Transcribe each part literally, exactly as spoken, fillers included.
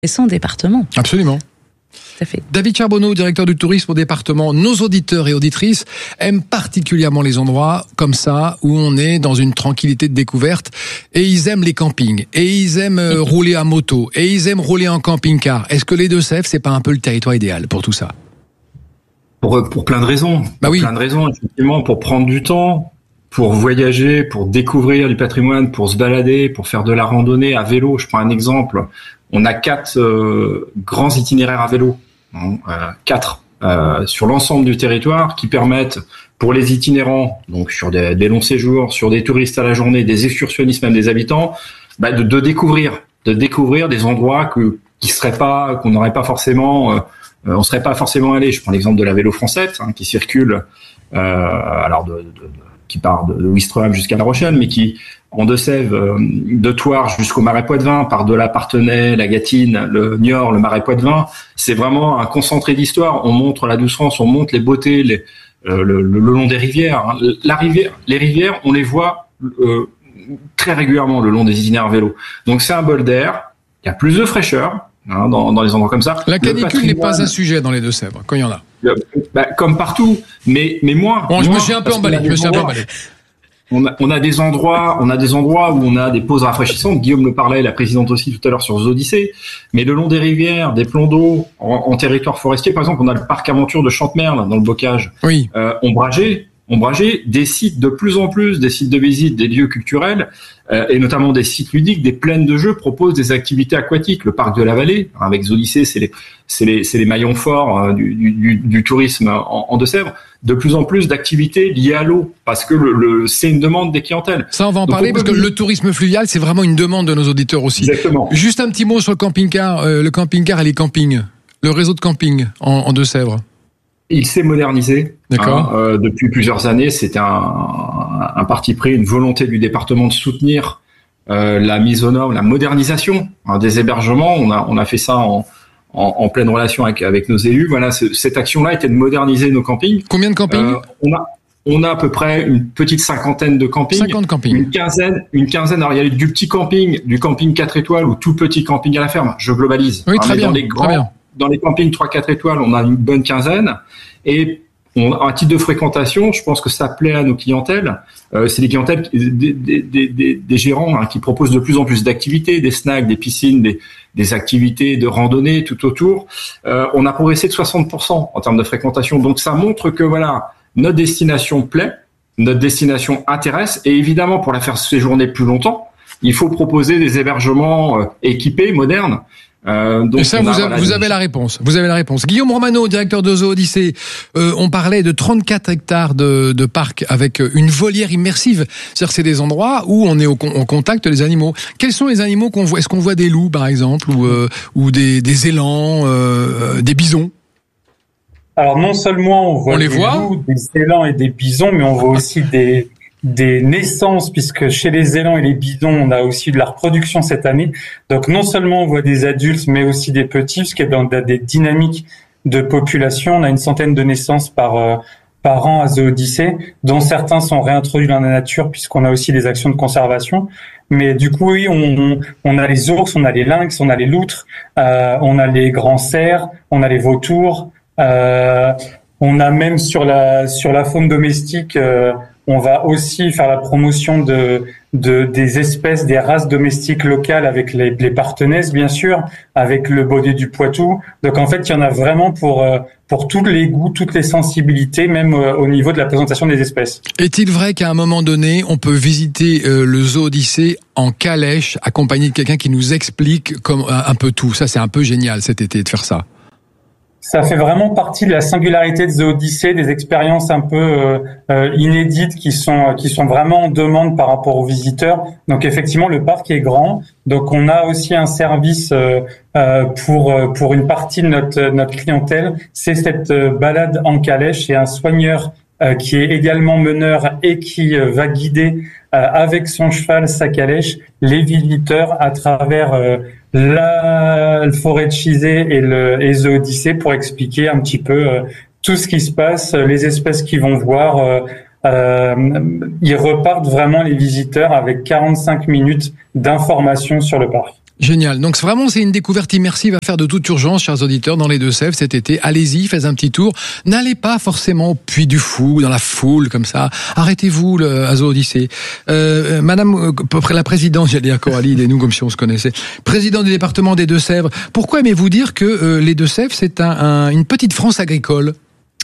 son département. Absolument. Tout à fait. David Charbonneau, directeur du tourisme au département. Nos auditeurs et auditrices aiment particulièrement les endroits comme ça, où on est dans une tranquillité de découverte, et ils aiment les campings, et ils aiment euh, rouler à moto, et ils aiment rouler en camping-car. Est-ce que les Deux-Sèvres, c'est pas un peu le territoire idéal pour tout ça? Pour, pour plein de raisons. Bah pour oui. Plein de raisons, effectivement, pour prendre du temps, pour voyager, pour découvrir du patrimoine, pour se balader, pour faire de la randonnée à vélo. Je prends un exemple. On a quatre euh, grands itinéraires à vélo, hein, euh, quatre euh, sur l'ensemble du territoire, qui permettent pour les itinérants, donc sur des, des longs séjours, sur des touristes à la journée, des excursionnistes, même des habitants, bah de, de découvrir, de découvrir des endroits que qui seraient pas, qu'on n'aurait pas forcément, euh, on serait pas forcément allé. Je prends l'exemple de la Vélo Française, hein, qui circule, euh, alors de, de, de qui part de, de Ouistreham jusqu'à La Rochelle, mais qui, en Deux-Sèvres, euh, de Thouars jusqu'au Marais Poitevin, par de la Parthenay, la Gâtine, le Niort, le Marais Poitevin, c'est vraiment un concentré d'histoire. On montre la Douce France, on montre les beautés, les, euh, le, le, le long des rivières. Hein. La rivière, les rivières, on les voit euh, très régulièrement le long des itinéraires vélo. Donc c'est un bol d'air, il y a plus de fraîcheur, hein, dans, dans les endroits comme ça. La canicule n'est pas un sujet dans les Deux-Sèvres, quand il y en a. Bah, comme partout, mais mais moins. Bon, je moins, me suis un peu emballé. Je me suis un peu emballé. On a, on a des endroits, on a des endroits où on a des pauses rafraîchissantes. Guillaume le parlait, la présidente aussi tout à l'heure sur Zodyssée. Mais le long des rivières, des plans d'eau, en, en territoire forestier, par exemple, on a le parc aventure de Chantemerle dans le Bocage. Oui. Euh, ombragé, ombragé, des sites de plus en plus, des sites de visite, des lieux culturels, euh, et notamment des sites ludiques, des plaines de jeux proposent des activités aquatiques. Le parc de la Vallée, avec Zodyssée, c'est les, c'est les, c'est les maillons forts euh, du, du, du tourisme en, en Deux-Sèvres. De plus en plus d'activités liées à l'eau, parce que le, le, c'est une demande des clientèles. Ça, on va en Donc, parler, on parce que peut... le tourisme fluvial, c'est vraiment une demande de nos auditeurs aussi. Exactement. Juste un petit mot sur le camping-car, euh, le camping-car et les campings. Le réseau de camping en, en Deux-Sèvres. Il s'est modernisé. D'accord. Hein, euh, depuis plusieurs années, c'était un, un parti pris, une volonté du département de soutenir euh, la mise aux normes, la modernisation hein, des hébergements. On a, on a fait ça en, en, en pleine relation avec, avec nos élus. Voilà, ce, cette action-là était de moderniser nos campings. Combien de campings? euh, on a On a à peu près une petite cinquantaine de campings. cinquante campings. Une quinzaine, une quinzaine. Alors, il y a du petit camping, du camping quatre étoiles ou tout petit camping à la ferme. Je globalise. Oui, très hein, bien. Dans les grands, très bien. Dans les campings trois quatre étoiles, on a une bonne quinzaine. Et on, à titre de fréquentation, je pense que ça plaît à nos clientèles. Euh, c'est des clientèles, des, des, des, des, des gérants hein, qui proposent de plus en plus d'activités, des snacks, des piscines, des, des activités de randonnée tout autour. Euh, on a progressé de soixante pour cent en termes de fréquentation. Donc, ça montre que voilà, notre destination plaît, notre destination intéresse. Et évidemment, pour la faire séjourner plus longtemps, il faut proposer des hébergements euh, équipés, modernes. Euh, donc Et ça, on vous, a, avez, voilà, vous des... avez la réponse. Vous avez la réponse. Guillaume Romano, directeur de Zodyssée. Euh, on parlait de trente-quatre hectares de, de parc avec une volière immersive. C'est-à-dire que c'est des endroits où on est au, au contact des animaux. Quels sont les animaux qu'on voit? Est-ce qu'on voit des loups, par exemple, ou, euh, ou des, des élans, euh, des bisons? Alors non seulement on voit on les des voit loups, des élans et des bisons, mais on voit aussi des des naissances, puisque chez les élans et les bisons, on a aussi de la reproduction cette année. Donc non seulement on voit des adultes, mais aussi des petits, ce qui est dans des dynamiques de population. On a une centaine de naissances par euh, par an à Zodyssée, dont certains sont réintroduits dans la nature, puisqu'on a aussi des actions de conservation. Mais du coup, oui, on, on a les ours, on a les lynx, on a les loutres, euh, on a les grands cerfs, on a les vautours. Euh, on a même sur la sur la faune domestique, euh, on va aussi faire la promotion de, de des espèces, des races domestiques locales avec les, les Parthenaises, bien sûr, avec le baudet du Poitou. Donc en fait, il y en a vraiment pour pour tous les goûts, toutes les sensibilités, même au niveau de la présentation des espèces. Est-il vrai qu'à un moment donné, on peut visiter euh, le Zodyssée en calèche, accompagné de quelqu'un qui nous explique comme un peu tout? Ça, c'est un peu génial cet été de faire ça. Ça fait vraiment partie de la singularité de Zodyssée, des expériences un peu euh, euh, inédites qui sont qui sont vraiment en demande par rapport aux visiteurs. Donc effectivement, le parc est grand, donc on a aussi un service euh, euh, pour pour une partie de notre notre clientèle. C'est cette euh, balade en calèche et un soigneur euh, qui est également meneur et qui euh, va guider euh, avec son cheval, sa calèche, les visiteurs à travers euh, la forêt de Chizé et le et Zodyssée pour expliquer un petit peu euh, tout ce qui se passe, les espèces qu'ils vont voir. Euh, euh, ils repartent vraiment les visiteurs avec quarante-cinq minutes d'information sur le parc. Génial. Donc vraiment, c'est une découverte immersive à faire de toute urgence, chers auditeurs, dans les Deux-Sèvres cet été. Allez-y, faites un petit tour. N'allez pas forcément au Puy du Fou, dans la foule, comme ça. Arrêtez-vous, le, à Zoo Odyssée. Euh, Madame, euh, la présidente, j'allais dire Coralie, et nous, comme si on se connaissait. Présidente du département des Deux-Sèvres. Pourquoi aimez-vous dire que euh, les Deux-Sèvres, c'est un, un, une petite France agricole?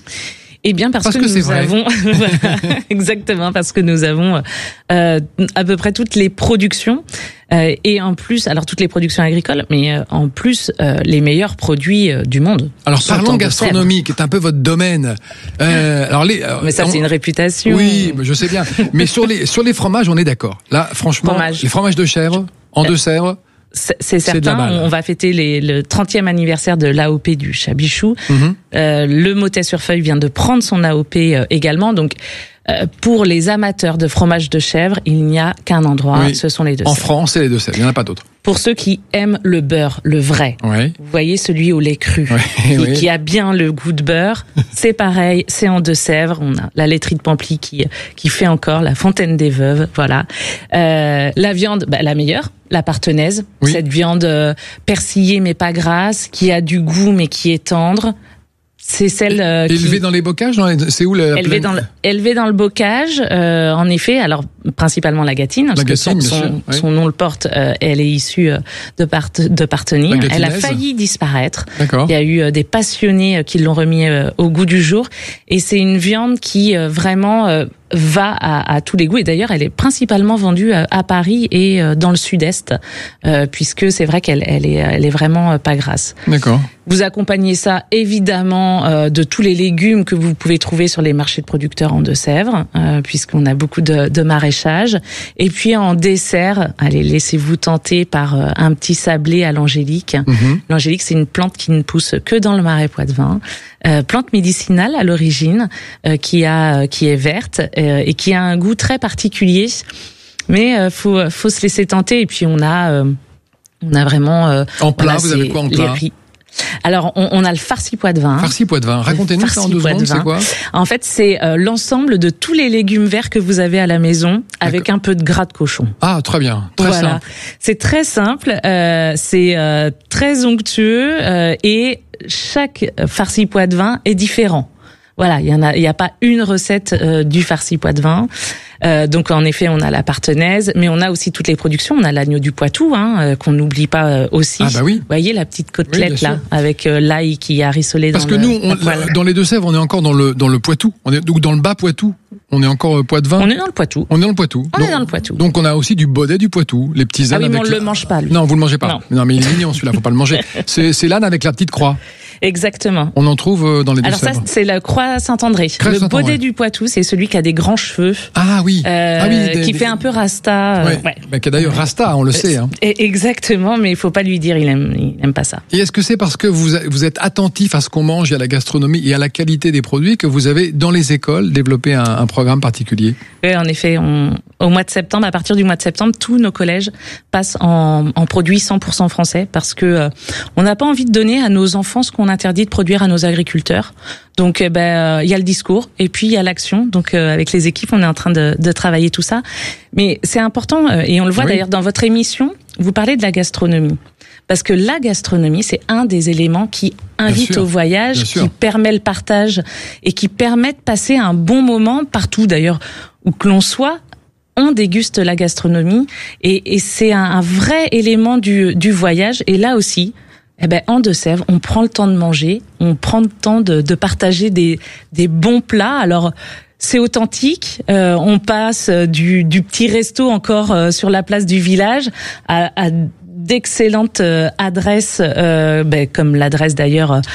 Eh bien, parce, parce que, que nous c'est vrai. avons, exactement, parce que nous avons euh, à peu près toutes les productions euh, et en plus, alors toutes les productions agricoles, mais euh, en plus euh, les meilleurs produits euh, du monde. Alors sont parlons en gastronomie, qui est un peu votre domaine. Euh, alors les, mais ça, on, c'est une réputation. Oui, je sais bien. Mais sur les sur les fromages, on est d'accord. Là, franchement, Fromage. les fromages de chèvre en Deux-Sèvres. C'est, c'est certain, on, on va fêter les, le trentième anniversaire de l'A O P du Chabichou. Mm-hmm. Euh, le Motet-sur-Feuille vient de prendre son A O P euh, également. Donc, euh, pour les amateurs de fromage de chèvre, il n'y a qu'un endroit, oui. Ce sont les Deux-Sèvres. En France, c'est les Deux-Sèvres, il n'y en a pas d'autres. Pour ceux qui aiment le beurre, le vrai, oui. Vous voyez celui au lait cru, oui, qui, oui. qui a bien le goût de beurre, c'est pareil, c'est en Deux-Sèvres. On a la laiterie de Pamply qui qui fait encore la Fontaine des Veuves, voilà. Euh, la viande, bah, la meilleure, la partenaise, oui. Cette viande euh, persillée mais pas grasse, qui a du goût mais qui est tendre. C'est celle euh, élevée qui... dans les bocages, dans les... c'est où la élevée dans le élevée dans le bocage. Euh, en effet, alors principalement la gâtine, parce la que gâtine, son, son, oui. son nom le porte. Euh, elle est issue de part de Partenay. Elle a failli disparaître. D'accord. Il y a eu des passionnés qui l'ont remis au goût du jour, et c'est une viande qui vraiment euh, va à, à tous les goûts. Et d'ailleurs, elle est principalement vendue à, à Paris et dans le Sud-Est, euh, puisque c'est vrai qu'elle elle est elle est vraiment pas grasse. D'accord. Vous accompagnez ça évidemment euh, de tous les légumes que vous pouvez trouver sur les marchés de producteurs en Deux-Sèvres, euh, puisqu'on a beaucoup de, de maraîchage. Et puis en dessert, allez, laissez-vous tenter par euh, un petit sablé à l'angélique. Mm-hmm. L'angélique, c'est une plante qui ne pousse que dans le Marais Poitevin, euh, plante médicinale à l'origine, euh, qui a qui est verte euh, et qui a un goût très particulier. Mais euh, faut faut se laisser tenter. Et puis on a euh, on a vraiment euh, en plat. Vous avez quoi en plat? Alors, on, on a le farci Poitevin. Farci Poitevin. Racontez-nous ça en deux secondes, c'est quoi? En fait, c'est euh, l'ensemble de tous les légumes verts que vous avez à la maison, avec D'accord. un peu de gras de cochon. Ah, très bien. Très voilà. simple. C'est très simple, euh, c'est euh, très onctueux euh, et chaque farci Poitevin est différent. Voilà, il y en a, il y a pas une recette euh, du farci Poitevin. Euh, donc en effet, on a la partenaise, mais on a aussi toutes les productions. On a l'agneau du Poitou, hein, euh, qu'on n'oublie pas euh, aussi. Ah bah oui. Vous voyez la petite côtelette oui, là, avec euh, l'ail qui a rissolé dans Parce que le, nous, on, dans les Deux-Sèvres, on est encore dans le dans le Poitou, on est ou dans le bas Poitou. On est encore euh, Poitevin. On est dans le Poitou. On est dans le Poitou. On donc, est dans le Poitou. Donc on a aussi du Baudet du Poitou, les petits ânes. Ah oui, mais avec on la... le mange pas lui. Non, vous le mangez pas. Non, non mais il est mignon celui-là, faut pas le manger. C'est c'est l'âne avec la petite croix. Exactement. On en trouve dans les Deux-Sèvres. Alors ça, c'est la croix Saint-André. Croix le Saint-André. Baudet du Poitou, c'est celui qui a des grands cheveux. Ah oui. Euh, ah oui des, qui des... fait un peu rasta. Ouais. Ouais. Bah, qui est d'ailleurs rasta, on le sait. Hein. Exactement, mais il faut pas lui dire, il aime, il aime pas ça. Et est-ce que c'est parce que vous vous êtes attentif à ce qu'on mange et à la gastronomie et à la qualité des produits que vous avez dans les écoles développé un, un programme particulier? Oui, en effet, on, au mois de septembre, à partir du mois de septembre, tous nos collèges passent en, en produits cent pour cent français parce que euh, on n'a pas envie de donner à nos enfants ce qu'on interdit de produire à nos agriculteurs. Donc, il ben, il y a le discours et puis il y a l'action. Donc, euh, avec les équipes, on est en train de, de travailler tout ça. Mais c'est important euh, et on le voit oui. d'ailleurs dans votre émission. Vous parlez de la gastronomie. Parce que la gastronomie, c'est un des éléments qui invite sûr, au voyage, qui sûr. permet le partage et qui permet de passer un bon moment partout, d'ailleurs, où que l'on soit. On déguste la gastronomie et, et c'est un, un vrai élément du, du voyage. Et là aussi, eh ben, en Deux-Sèvres, on prend le temps de manger, on prend le temps de, de partager des, des bons plats. Alors, c'est authentique. Euh, on passe du, du petit resto encore euh, sur la place du village à, à d'excellentes euh, adresses, euh, ben, comme l'adresse d'ailleurs euh,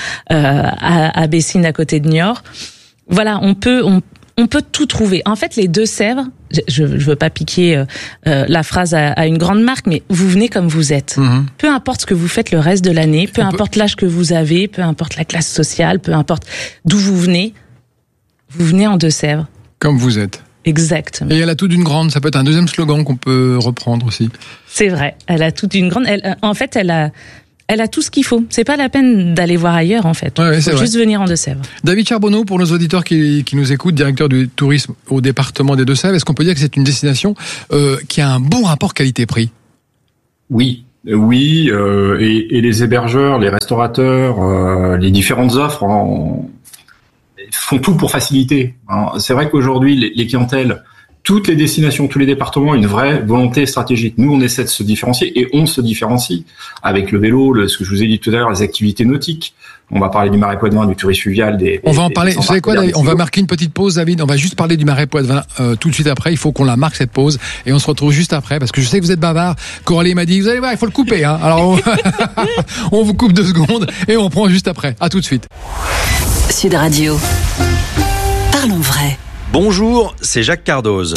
à, à Bessines à côté de Niort. Voilà, on peut on on peut tout trouver. En fait, les Deux-Sèvres, je je veux pas piquer euh, euh, la phrase à, à une grande marque, mais vous venez comme vous êtes. Mmh. Peu importe ce que vous faites le reste de l'année, peu on importe peut... l'âge que vous avez, peu importe la classe sociale, peu importe d'où vous venez, vous venez en Deux-Sèvres. Comme vous êtes. Exactement. Et elle a tout d'une grande, ça peut être un deuxième slogan qu'on peut reprendre aussi. C'est vrai, elle a tout d'une grande. Elle, en fait, elle a, elle a tout ce qu'il faut. C'est pas la peine d'aller voir ailleurs, en fait. Il ouais, faut juste vrai. venir en Deux-Sèvres. David Charbonneau, pour nos auditeurs qui, qui nous écoutent, directeur du tourisme au département des Deux-Sèvres, est-ce qu'on peut dire que c'est une destination euh, qui a un bon rapport qualité-prix ? Oui, Oui, euh, et, et les hébergeurs, les restaurateurs, euh, les différentes offres en, font tout pour faciliter. Hein. C'est vrai qu'aujourd'hui, les, les clientèles, toutes les destinations, tous les départements ont une vraie volonté stratégique. Nous, on essaie de se différencier et on se différencie avec le vélo, le, ce que je vous ai dit tout à l'heure, les activités nautiques. On va parler du Marais Poitevin, du tourisme fluvial. Des, on va en des, parler. des Vous savez quoi, David ? On va marquer une petite pause, David. On va juste parler du Marais Poitevin euh, tout de suite après. Il faut qu'on la marque, cette pause. Et on se retrouve juste après, parce que je sais que vous êtes bavard. Coralie m'a dit, vous allez voir, il faut le couper. Hein. Alors, on... on vous coupe deux secondes et on prend juste après. À tout de suite. Sud Radio. Parlons vrai. Bonjour, c'est Jacques Cardoz.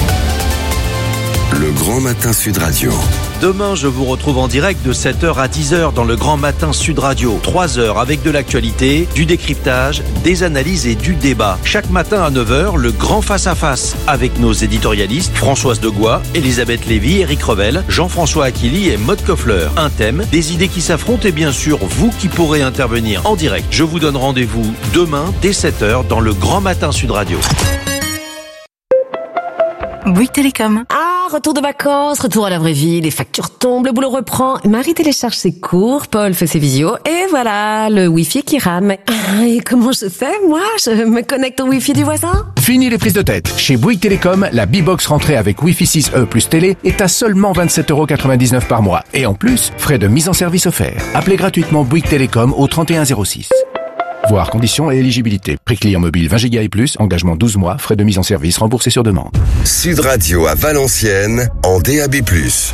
Le Grand Matin Sud Radio. Demain, je vous retrouve en direct de sept heures à dix heures dans le Grand Matin Sud Radio. trois heures avec de l'actualité, du décryptage, des analyses et du débat. Chaque matin à neuf heures, le grand face-à-face avec nos éditorialistes Françoise Degois, Elisabeth Lévy, Éric Revel, Jean-François Aquili et Maude Koffler. Un thème, des idées qui s'affrontent et bien sûr, vous qui pourrez intervenir en direct. Je vous donne rendez-vous demain dès sept heures dans le Grand Matin Sud Radio. Bouygues Télécom. Ah, retour de vacances, retour à la vraie vie, les factures tombent, le boulot reprend. Marie télécharge ses cours, Paul fait ses visios, et voilà, le Wi-Fi qui rame. Ah, et comment je fais, moi? Je me connecte au Wi-Fi du voisin? Fini les prises de tête. Chez Bouygues Télécom, la B-Box rentrée avec Wi-Fi six E plus télé est à seulement vingt-sept euros quatre-vingt-dix-neuf par mois. Et en plus, frais de mise en service offerts. Appelez gratuitement Bouygues Télécom au trente et un zéro six. Voir conditions et éligibilité. Prix client mobile vingt gigas et plus, engagement douze mois, frais de mise en service remboursés sur demande. Sud Radio à Valenciennes en D A B plus.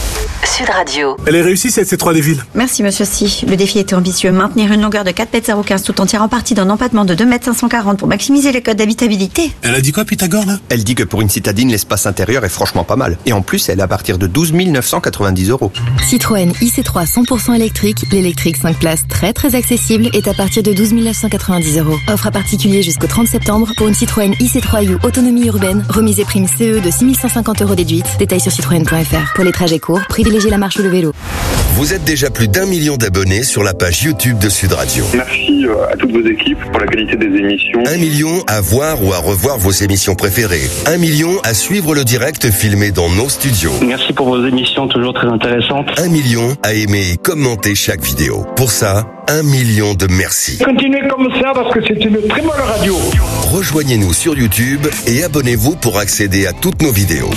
Sud Radio. Elle est réussie cette C trois des villes. Merci monsieur Si. Le défi était ambitieux. Maintenir une longueur de quatre mètres zéro quinze tout en tirant parti d'un empattement de deux mètres cinq cent quarante pour maximiser les codes d'habitabilité. Elle a dit quoi Pythagore là? Elle dit que pour une citadine, l'espace intérieur est franchement pas mal. Et en plus, elle est à partir de douze mille neuf cent quatre-vingt-dix euros. Citroën I C trois cent pour cent électrique, l'électrique cinq places très très accessible est à partir de douze mille neuf cent quatre-vingt-dix euros. Offre à particulier jusqu'au trente septembre pour une Citroën I C trois U autonomie urbaine, remise et prime C E de six mille cent cinquante euros déduite. Détails sur citroën point f r. Pour les trajets courts, privilégiez la marche ou le vélo. Vous êtes déjà plus d'un million d'abonnés sur la page YouTube de Sud Radio. Merci à toutes vos équipes pour la qualité des émissions. Un million à voir ou à revoir vos émissions préférées. Un million à suivre le direct filmé dans nos studios. Merci pour vos émissions toujours très intéressantes. Un million à aimer et commenter chaque vidéo. Pour ça, un million de merci. Continuez comme ça parce que c'est une très bonne radio. Rejoignez-nous sur YouTube et abonnez-vous pour accéder à toutes nos vidéos.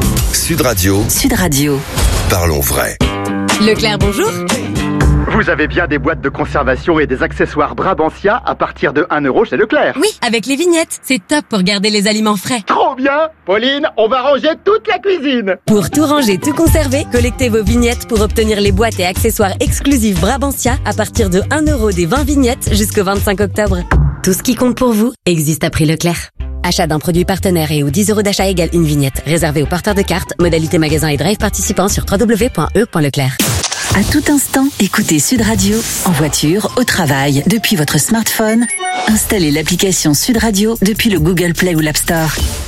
Sud Radio. Sud Radio. Parlons vrai. Leclerc, bonjour. Vous avez bien des boîtes de conservation et des accessoires Brabantia à partir de un euro chez Leclerc. Oui, avec les vignettes. C'est top pour garder les aliments frais. Trop bien. Pauline, on va ranger toute la cuisine. Pour tout ranger, tout conserver, collectez vos vignettes pour obtenir les boîtes et accessoires exclusifs Brabantia à partir de un euro des vingt vignettes jusqu'au vingt-cinq octobre. Tout ce qui compte pour vous existe à prix Leclerc. Achat d'un produit partenaire et ou dix euros d'achat égale une vignette. Réservé aux porteurs de cartes. Modalité magasin et drive participants sur w w w point e point leclerc. À tout instant, écoutez Sud Radio, en voiture, au travail, depuis votre smartphone. Installez l'application Sud Radio depuis le Google Play ou l'App Store.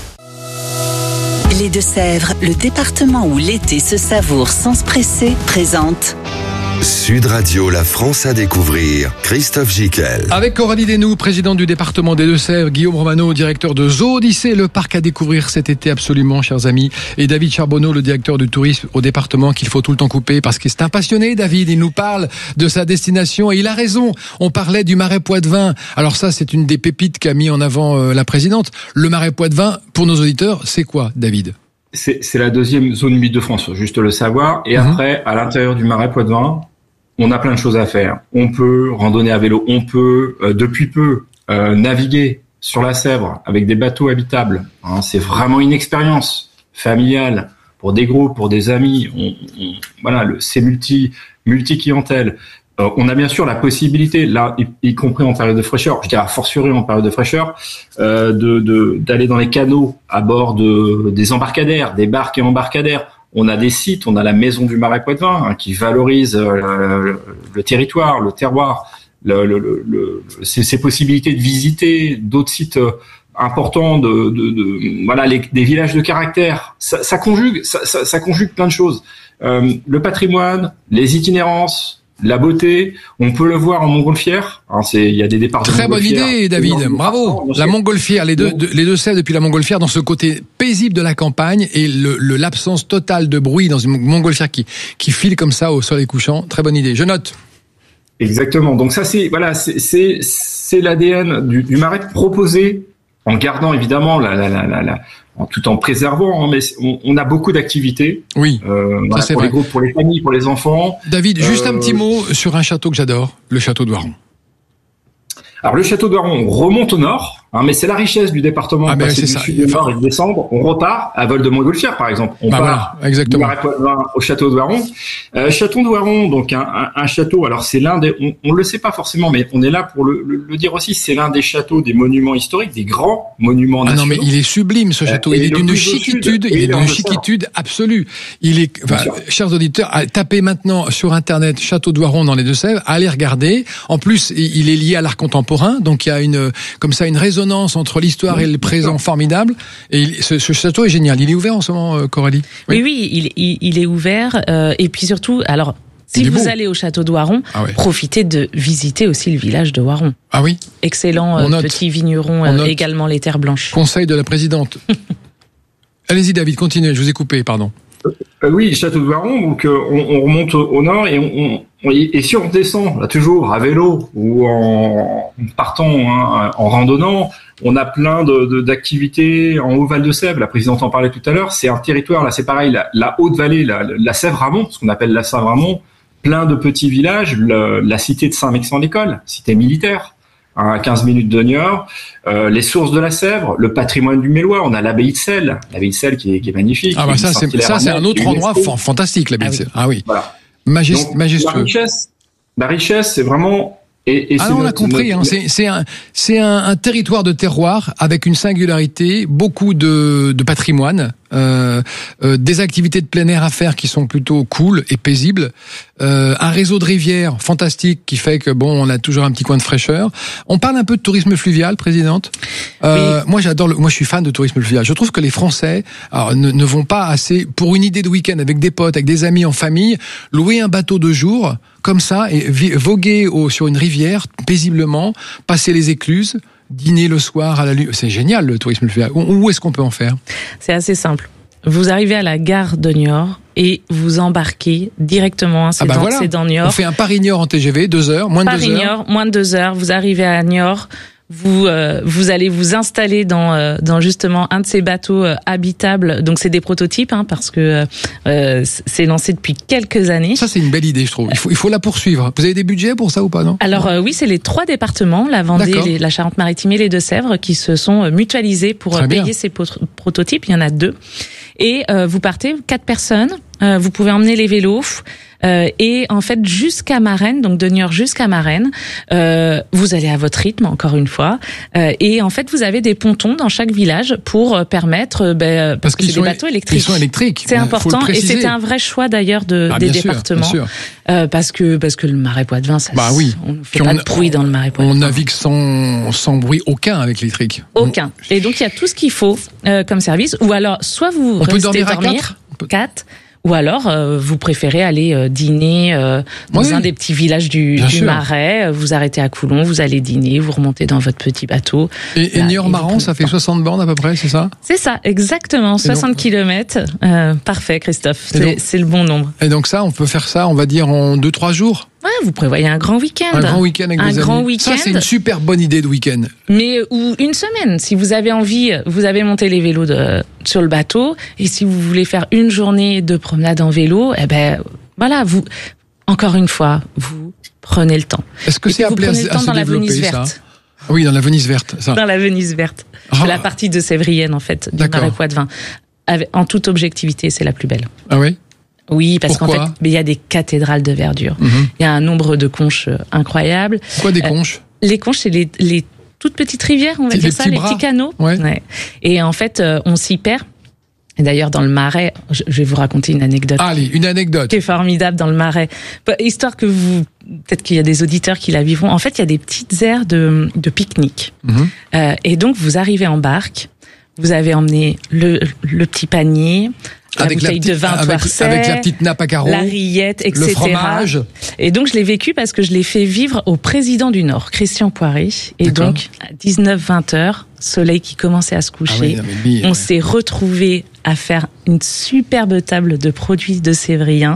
Les Deux-Sèvres, le département où l'été se savoure sans se presser, présente Sud Radio, la France à découvrir. Christophe Gicquel. Avec Coralie Desnoux, présidente du département des Deux-Sèvres, Guillaume Romano, directeur de Zoo Odyssée, le parc à découvrir cet été absolument, chers amis, et David Charbonneau, le directeur du tourisme au département qu'il faut tout le temps couper parce que c'est un passionné, David. Il nous parle de sa destination et il a raison. On parlait du Marais Poitevin. Alors ça, c'est une des pépites qu'a mis en avant euh, la présidente. Le Marais Poitevin, pour nos auditeurs, c'est quoi, David? C'est, c'est la deuxième zone humide de France, juste le savoir. Et mmh. après, à l'intérieur du Marais Poitevin, on a plein de choses à faire. On peut randonner à vélo, on peut, euh, depuis peu, euh, naviguer sur la Sèvre avec des bateaux habitables. Hein, c'est vraiment une expérience familiale pour des groupes, pour des amis. On, on, voilà, le, c'est multi, multi-clientèle. Euh, on a bien sûr la possibilité, là, y, y compris en période de fraîcheur, je dirais a fortiori en période de fraîcheur, euh, de, de, d'aller dans les canaux à bord de, des embarcadères, des barques et embarcadères. On a des sites, on a la maison du Marais Poitevin hein, qui valorise euh, le, le territoire, le terroir, le, le, le, le, ces, ces possibilités de visiter d'autres sites euh, importants, de, de, de voilà, les, des villages de caractère. Ça, ça conjugue, ça, ça, ça conjugue plein de choses. Euh, le patrimoine, les itinérances, la beauté. On peut le voir en montgolfière. Hein, c'est, il y a des départs. Très de bonne idée, David. Bravo. La montgolfière, les deux, Donc, de, les deux Sèvres depuis la montgolfière, dans ce côté paisible de la campagne et le, le l'absence totale de bruit dans une montgolfière qui qui file comme ça au soleil couchant. Très bonne idée. Je note. Exactement. Donc ça, c'est voilà, c'est c'est, c'est l'A D N du, du Marais, proposé en gardant évidemment la la la la, la en, tout en préservant. Hein, mais on, on a beaucoup d'activités. Oui. Euh, ça, voilà, c'est pour vrai. les groupes, pour les familles, pour les enfants. David, juste euh, un petit mot sur un château que j'adore, le château de Voiron. Alors le château de Voiron, on remonte au nord, hein, mais c'est la richesse du département. Ah ben, passer c'est du ça. sud au nord et de descendre, on repart à vol de Montgolfière par exemple. On Bah part voilà, exactement. du Marais Poitevin au château de Voiron. Euh, château de Voiron, donc un, un, un château. Alors c'est l'un des, on, on le sait pas forcément, mais on est là pour le, le, le dire aussi. C'est l'un des châteaux, des monuments historiques, des grands monuments Ah non, nationaux. mais il est sublime ce château. Euh, il et est le d'une plus au chiquitude, sud, il est et en d'une Haute-Savoie. chiquitude absolue. Il est, enfin, Bien sûr. chers auditeurs, à- tapez maintenant sur internet château de Voiron dans les Deux-Sèvres, allez regarder. En plus, il il est lié à l'art contemporain, donc il y a une, comme ça, une résonance entre l'histoire et le présent formidable. Et il- ce, ce château est génial. Il est ouvert en ce moment, euh, Coralie. Oui, oui, il, il, il est ouvert. euh, et puis surtout, alors, si Il est vous beau. allez au château de Voiron, Ah ouais. profitez de visiter aussi le village de Voiron. Ah oui. Excellent On euh, note. petit vigneron, On euh, note. également les terres blanches. Conseil de la présidente. Allez-y, David, continuez. Je vous ai coupé, pardon. Euh, oui, château de Voiron. Donc euh, on, on remonte au, au nord et on, on- on- et si on descend là toujours à vélo ou en partant hein, en randonnant, on a plein de, de- d'activités en Haut Val de Sèvres. La présidente en parlait tout à l'heure. C'est un territoire là, c'est pareil, la, la haute vallée, la, la Sèvre-Amont, ce qu'on appelle la Sèvre-Amont, plein de petits villages, le- la cité de Saint-Mexan-l'École, cité militaire, hein, à quinze minutes de Niort, euh, les sources de la Sèvre, le patrimoine du Mélois, on a l'abbaye de Celle, l'abbaye de Celle qui est, qui est magnifique. Ah bah qui ça, est c'est ça, c'est un autre endroit UNESCO. fan- fantastique, la Ah ville. oui. Ah oui. Voilà. Magest- Donc, majestueux. La richesse, la richesse, c'est vraiment. Et, et Ah c'est non, on a notre- compris. notre- Hein, c'est c'est un c'est un, un territoire de terroir avec une singularité, beaucoup de, de patrimoine, euh, euh, des activités de plein air à faire qui sont plutôt cool et paisibles, euh, un réseau de rivières fantastique qui fait que bon, on a toujours un petit coin de fraîcheur. On parle un peu de tourisme fluvial, présidente. Euh, Moi, j'adore. Le, moi, je suis fan de tourisme fluvial. Je trouve que les Français alors, ne, ne vont pas assez pour une idée de week-end avec des potes, avec des amis en famille, louer un bateau de jour comme ça et vi- voguer au, sur une rivière paisiblement, passer les écluses, dîner le soir à la lune. C'est génial le tourisme fluvial. Où, où est-ce qu'on peut en faire? C'est assez simple. Vous arrivez à la gare de Niort et vous embarquez directement. Hein, c'est Ah bah dans, voilà. c'est dans Niort. On fait un Paris-Niort en T G V, deux heures, moins de deux heures. Paris-Niort, moins de deux heures. Vous arrivez à Niort. Vous euh, vous allez vous installer dans euh, dans justement un de ces bateaux euh, habitables. Donc c'est des prototypes hein, parce que euh, c'est lancé depuis quelques années. Ça c'est une belle idée, je trouve. Il faut il faut la poursuivre. Vous avez des budgets pour ça ou pas, non? Alors euh, oui, c'est les trois départements, la Vendée, D'accord. les- la Charente-Maritime et les Deux-Sèvres, qui se sont euh, mutualisés pour Très euh, bien. payer ces pot- prototypes. Il y en a deux. Et euh, vous partez quatre personnes. Euh, vous pouvez emmener les vélos. Euh, et en fait, jusqu'à Marennes, donc de Niort jusqu'à Marennes, euh, vous allez à votre rythme, encore une fois. Euh, et en fait, vous avez des pontons dans chaque village pour euh, permettre, euh, ben, parce, que qu'ils c'est des sont- bateaux électriques. ils sont électriques. C'est Faut le important. Et préciser. c'était un vrai choix d'ailleurs de, Ah, des bien sûr, départements. bien sûr. Euh, parce que parce que le Marais Poitevin, ça, Bah oui. on ne fait Puis pas on- de bruit dans le Marais Poitevin. On navigue sans sans bruit aucun avec l'électrique. Aucun. Et donc il y a tout ce qu'il faut euh, comme service. Ou alors, soit vous On peut restez dormir à dormir, quatre On peut- quatre, ou alors euh, vous préférez aller euh, dîner euh, dans Oui. un des petits villages du, Bien du sûr. Marais. Vous arrêtez à Coulon, vous allez dîner, vous remontez dans votre petit bateau. Et, et Là, Niort-Maran, ça fait soixante bornes à peu près, c'est ça? C'est ça, exactement, soixante kilomètres. Euh, parfait, Christophe, Et c'est donc- c'est le bon nombre. Et donc ça, on peut faire ça, on va dire en deux trois jours. Ouais, vous prévoyez un grand week-end. Un grand week-end avec un des grand amis. week-end. Ça, c'est une super bonne idée de week-end. Mais ou une semaine, si vous avez envie, vous avez monté les vélos de, sur le bateau, et si vous voulez faire une journée de promenade en vélo, eh ben voilà, vous encore une fois, vous prenez le temps. Est-ce que Et c'est puis vous appelé à, prenez le à temps se dans la développer, Venise ça? verte. Ah oui, dans la Venise verte, ça. Dans la Venise verte, Ah. c'est la partie de Sévrienne en fait, du D'accord. Marais Poitevin. Avec- En toute objectivité, c'est la plus belle. Ah oui? Oui, parce qu'en Pourquoi fait, mais il y a des cathédrales de verdure. Mhm. Il y a un nombre de conches euh, incroyable. Quoi des Euh, conches? Les conches, c'est les, les toutes petites rivières, on va C'est dire les ça, petits les bras. petits canaux. Ouais. Et en fait, euh, on s'y perd. Et d'ailleurs, dans le Marais, je, je vais vous raconter une anecdote Allez, une anecdote. qui est formidable dans le Marais. Bah, Histoire que vous, peut-être qu'il y a des auditeurs qui la vivront. En fait, il y a des petites aires de, de pique-nique. Mhm. Euh, et donc, vous arrivez en barque, vous avez emmené le, le petit panier la avec bouteille la petite, de vin avec, Toircet, avec la petite nappe à carreaux, la rillette, et cetera. Le fromage. Et donc je l'ai vécu parce que je l'ai fait vivre au président du Nord, Christian Poiré. Et D'accord. donc à dix-neuf vingt heures, soleil qui commençait à se coucher, ah oui, non, mais lui, on euh... s'est retrouvés à faire une superbe table de produits de Sévrien.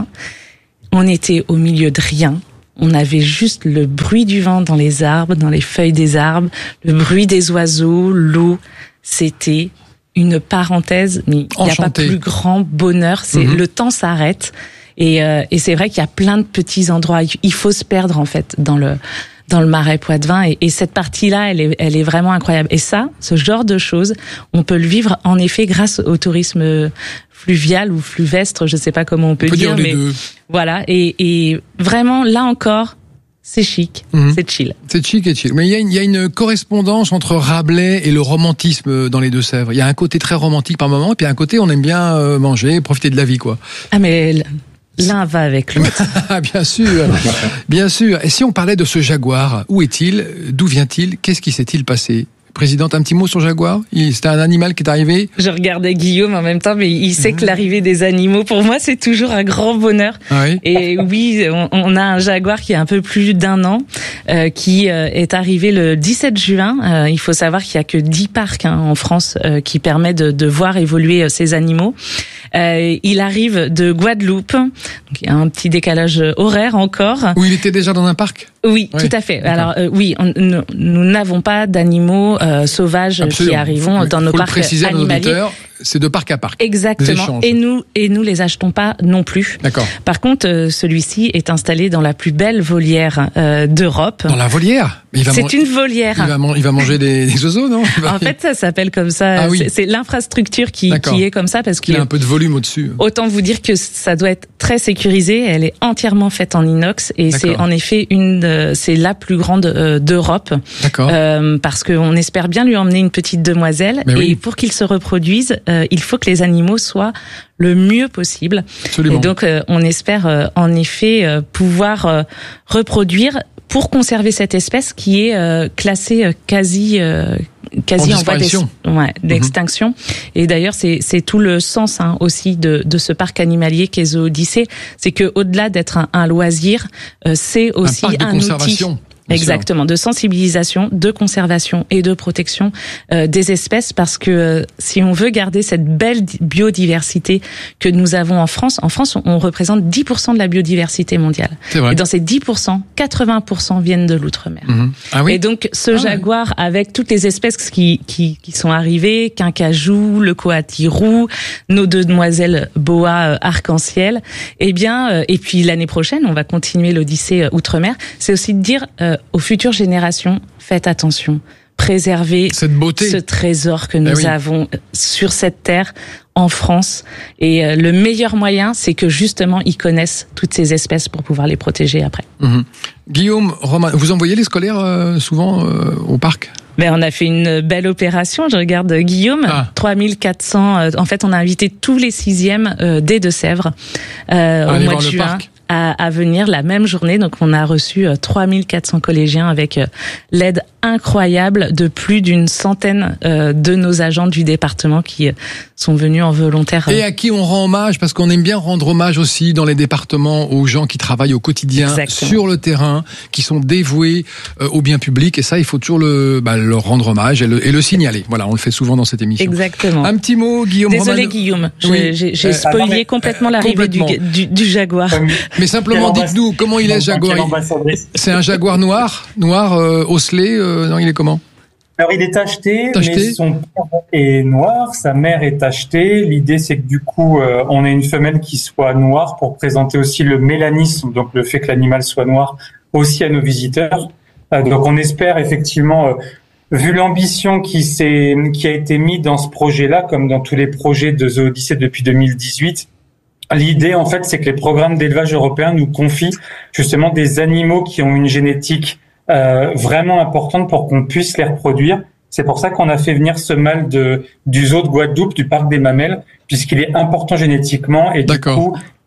On était au milieu de rien. On avait juste le bruit du vent dans les arbres, dans les feuilles des arbres, le bruit des oiseaux, l'eau. C'était une parenthèse, mais il n'y a pas plus grand bonheur. C'est mm-hmm. le temps s'arrête et, euh, et c'est vrai qu'il y a plein de petits endroits. Il faut se perdre en fait dans le dans le Marais Poitevin et, et cette partie-là, elle est elle est vraiment incroyable. Et ça, ce genre de choses, on peut le vivre en effet grâce au tourisme fluvial ou fluvestre, je sais pas comment on peut, on peut dire, dire mais deux. Voilà. Et, et vraiment là encore. C'est chic, mmh. c'est chill. C'est chic et chill. Mais il y a une, il y a une correspondance entre Rabelais et le romantisme dans les Deux-Sèvres. Il y a un côté très romantique par moment, et puis un côté on aime bien manger, profiter de la vie, quoi. Ah mais l'un va avec l'autre. Bien sûr, bien sûr. Et si on parlait de ce jaguar, où est-il? D'où vient-il? Qu'est-ce qui s'est-il passé? Présidente, un petit mot sur Jaguar. C'était un animal qui est arrivé. Je regardais Guillaume en même temps, mais il sait mmh. que l'arrivée des animaux, pour moi, c'est toujours un grand bonheur. Ah oui. Et oui, on, on a un Jaguar qui a un peu plus d'un an, euh, qui euh, est arrivé le dix-sept juin. Euh, il faut savoir qu'il y a que dix parcs hein, en France euh, qui permettent de, de voir évoluer euh, ces animaux. Euh, il arrive de Guadeloupe, donc il y a un petit décalage horaire encore. Où il était déjà dans un parc? Oui, oui, tout à fait. Alors euh, oui, on, nous, nous n'avons pas d'animaux euh, sauvages Absolument. Qui arrivent dans nos faut parcs le préciser animaliers. À nos c'est de parc à parc. Exactement. Et nous, et nous les achetons pas non plus. D'accord. Par contre, euh, celui-ci est installé dans la plus belle volière euh, d'Europe. Dans la volière? Il va C'est man... une volière. Il va, man... il va manger des, des oiseaux, non? Va... En fait, ça s'appelle comme ça. Ah, oui. C'est, c'est l'infrastructure qui, qui est comme ça parce qu'il y a un peu de volume au-dessus. Autant vous dire que ça doit être très sécurisé. Elle est entièrement faite en inox et D'accord. c'est en effet une, de, c'est la plus grande euh, d'Europe. D'accord. Euh, parce qu'on espère bien lui emmener une petite demoiselle. Mais et oui. pour qu'il se reproduise, euh, il faut que les animaux soient le mieux possible. Absolument. Et donc, euh, on espère euh, en effet euh, pouvoir euh, reproduire pour conserver cette espèce qui est euh, classée euh, quasi euh, quasi en, en voie ouais, d'extinction. Mm-hmm. Et d'ailleurs, c'est c'est tout le sens hein, aussi de de ce parc animalier qu'est Zoo Odyssée, c'est que au-delà d'être un, un loisir, euh, c'est aussi un, parc de un conservation. Outil. Exactement, de sensibilisation, de conservation et de protection euh, des espèces parce que euh, si on veut garder cette belle biodiversité que nous avons en France, en France on, on représente dix pour cent de la biodiversité mondiale. C'est vrai. Et dans ces dix pour cent, quatre-vingts pour cent viennent de l'outre-mer. Mmh. Ah oui. Et donc ce ah jaguar ouais. avec toutes les espèces qui qui qui sont arrivées, quincajou, le coati roux, nos deux demoiselles boa euh, arc-en-ciel, eh bien euh, et puis l'année prochaine, on va continuer l'Odyssée euh, outre-mer, c'est aussi de dire euh, aux futures générations, faites attention, préservez cette beauté, ce trésor que nous eh oui. avons sur cette terre en France. Et euh, le meilleur moyen, c'est que justement, ils connaissent toutes ces espèces pour pouvoir les protéger après. Mmh. Guillaume, Romain, vous envoyez les scolaires euh, souvent euh, au parc ? Ben, on a fait une belle opération. Je regarde Guillaume, ah. trois mille quatre cents. Euh, en fait, on a invité tous les sixièmes euh, des Deux-Sèvres euh, au mois de juin. À, à venir la même journée. Donc, on a reçu euh, trois mille quatre cents collégiens avec euh, l'aide incroyable de plus d'une centaine euh, de nos agents du département qui euh, sont venus en volontaire. Euh. Et à qui on rend hommage, parce qu'on aime bien rendre hommage aussi dans les départements aux gens qui travaillent au quotidien Exactement. Sur le terrain, qui sont dévoués euh, au bien public. Et ça, il faut toujours le, bah, leur rendre hommage et le, et le signaler. Voilà, on le fait souvent dans cette émission. Exactement. Un petit mot, Guillaume. Désolé, Roman... Guillaume. Oui. J'ai, j'ai spoilé euh, complètement l'arrivée du, du, du Jaguar. Mais simplement, dites-nous, comment il est, Jaguar? C'est un Jaguar noir, noir, euh, osselé, euh, non, il est comment? Alors, il est tacheté, tacheté, mais son père est noir, sa mère est tachetée. L'idée, c'est que du coup, euh, on ait une femelle qui soit noire pour présenter aussi le mélanisme, donc le fait que l'animal soit noir, aussi à nos visiteurs. Euh, donc, on espère effectivement, euh, vu l'ambition qui s'est, qui a été mise dans ce projet-là, comme dans tous les projets de Zoo Odyssée depuis deux mille dix-huit, l'idée, en fait, c'est que les programmes d'élevage européens nous confient justement des animaux qui ont une génétique euh, vraiment importante pour qu'on puisse les reproduire. C'est pour ça qu'on a fait venir ce mâle de, du zoo de Guadeloupe, du parc des Mamelles, puisqu'il est important génétiquement et D'accord. du coup,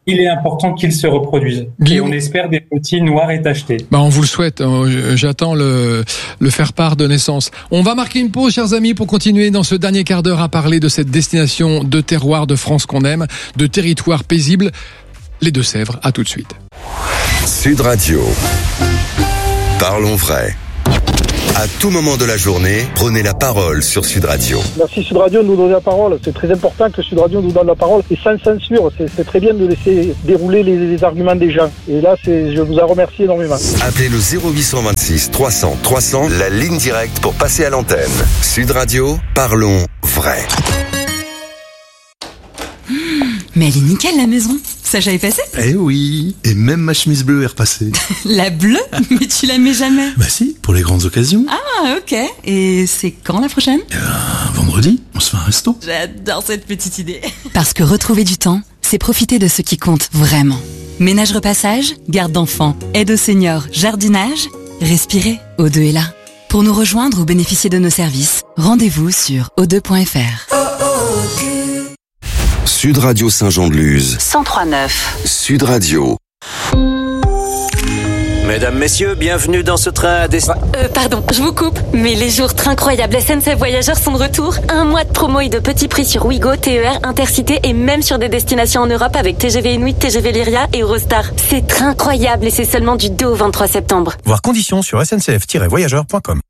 il est important qu'ils se reproduisent. Guillaume. Et on espère des petits noirs et tachetés. Bah, on vous le souhaite. J'attends le, le faire-part de naissance. On va marquer une pause, chers amis, pour continuer dans ce dernier quart d'heure à parler de cette destination de terroir de France qu'on aime, de territoire paisible, les Deux-Sèvres. À tout de suite. Sud Radio. Parlons vrai. À tout moment de la journée, prenez la parole sur Sud Radio. Merci Sud Radio de nous donner la parole. C'est très important que Sud Radio nous donne la parole et sans censure. C'est, c'est très bien de laisser dérouler les, les arguments des gens. Et là, c'est, je vous en remercie énormément. Appelez le zéro huit cent vingt-six trois cents trois cents, la ligne directe pour passer à l'antenne. Sud Radio, parlons vrai. Mais elle est nickel la maison. Ça j'avais passé ? Eh oui, et même ma chemise bleue est repassée. La bleue ? Mais tu la mets jamais. Bah si, pour les grandes occasions. Ah ok, et c'est quand la prochaine ? Eh ben, vendredi, on se fait un resto. J'adore cette petite idée. Parce que retrouver du temps, c'est profiter de ce qui compte vraiment. Ménage repassage, garde d'enfants, aide aux seniors, jardinage, respirez, O deux est là. Pour nous rejoindre ou bénéficier de nos services, rendez-vous sur o deux point f r. Sud Radio Saint-Jean-de-Luz. cent trois neuf. Sud Radio. Mesdames, messieurs, bienvenue dans ce train à destination. Euh, pardon, je vous coupe, mais les jours incroyables S N C F Voyageurs sont de retour. Un mois de promo et de petits prix sur Ouigo, T E R, Intercité et même sur des destinations en Europe avec T G V Inuit, T G V Lyria et Eurostar. C'est incroyable et c'est seulement du deux au vingt-trois septembre. Voir conditions sur s n c f tiret voyageurs point com.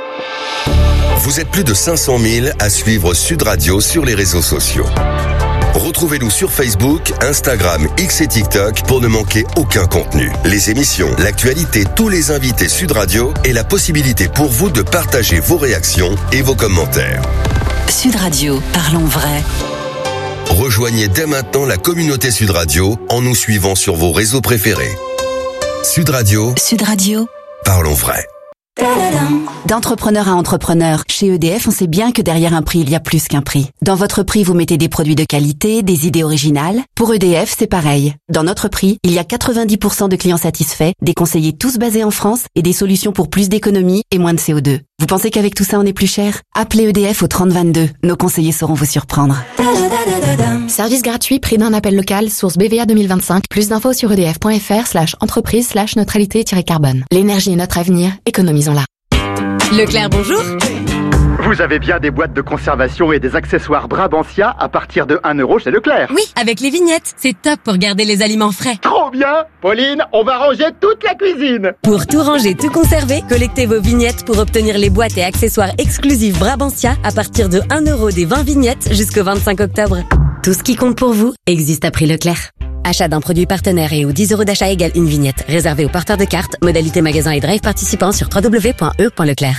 Vous êtes plus de cinq cent mille à suivre Sud Radio sur les réseaux sociaux. Retrouvez-nous sur Facebook, Instagram, X et TikTok pour ne manquer aucun contenu. Les émissions, l'actualité, tous les invités Sud Radio et la possibilité pour vous de partager vos réactions et vos commentaires. Sud Radio, parlons vrai. Rejoignez dès maintenant la communauté Sud Radio en nous suivant sur vos réseaux préférés. Sud Radio. Sud Radio. Parlons vrai. D'entrepreneur à entrepreneur, chez E D F, on sait bien que derrière un prix, il y a plus qu'un prix. Dans votre prix, vous mettez des produits de qualité, des idées originales. Pour E D F, c'est pareil. Dans notre prix, il y a quatre-vingt-dix pour cent de clients satisfaits, des conseillers tous basés en France et des solutions pour plus d'économie et moins de C O deux. Vous pensez qu'avec tout ça, on est plus cher ? Appelez E D F au trente vingt-deux. Nos conseillers sauront vous surprendre. Service gratuit, prix d'un appel local, source B V A deux mille vingt-cinq. Plus d'infos sur edf.fr slash entreprise slash neutralité-carbone. L'énergie est notre avenir, économisons-la. Leclerc, bonjour. Vous avez bien des boîtes de conservation et des accessoires Brabantia à partir de un euro chez Leclerc. Oui, avec les vignettes. C'est top pour garder les aliments frais. Trop bien. Pauline, on va ranger toute la cuisine. Pour tout ranger, tout conserver, collectez vos vignettes pour obtenir les boîtes et accessoires exclusifs Brabantia à partir de un euro des vingt vignettes jusqu'au vingt-cinq octobre. Tout ce qui compte pour vous existe à prix Leclerc. Achat d'un produit partenaire et ou dix euros d'achat égale une vignette. Réservé aux porteurs de cartes, modalité magasin et drive participants sur w w w point e point leclerc.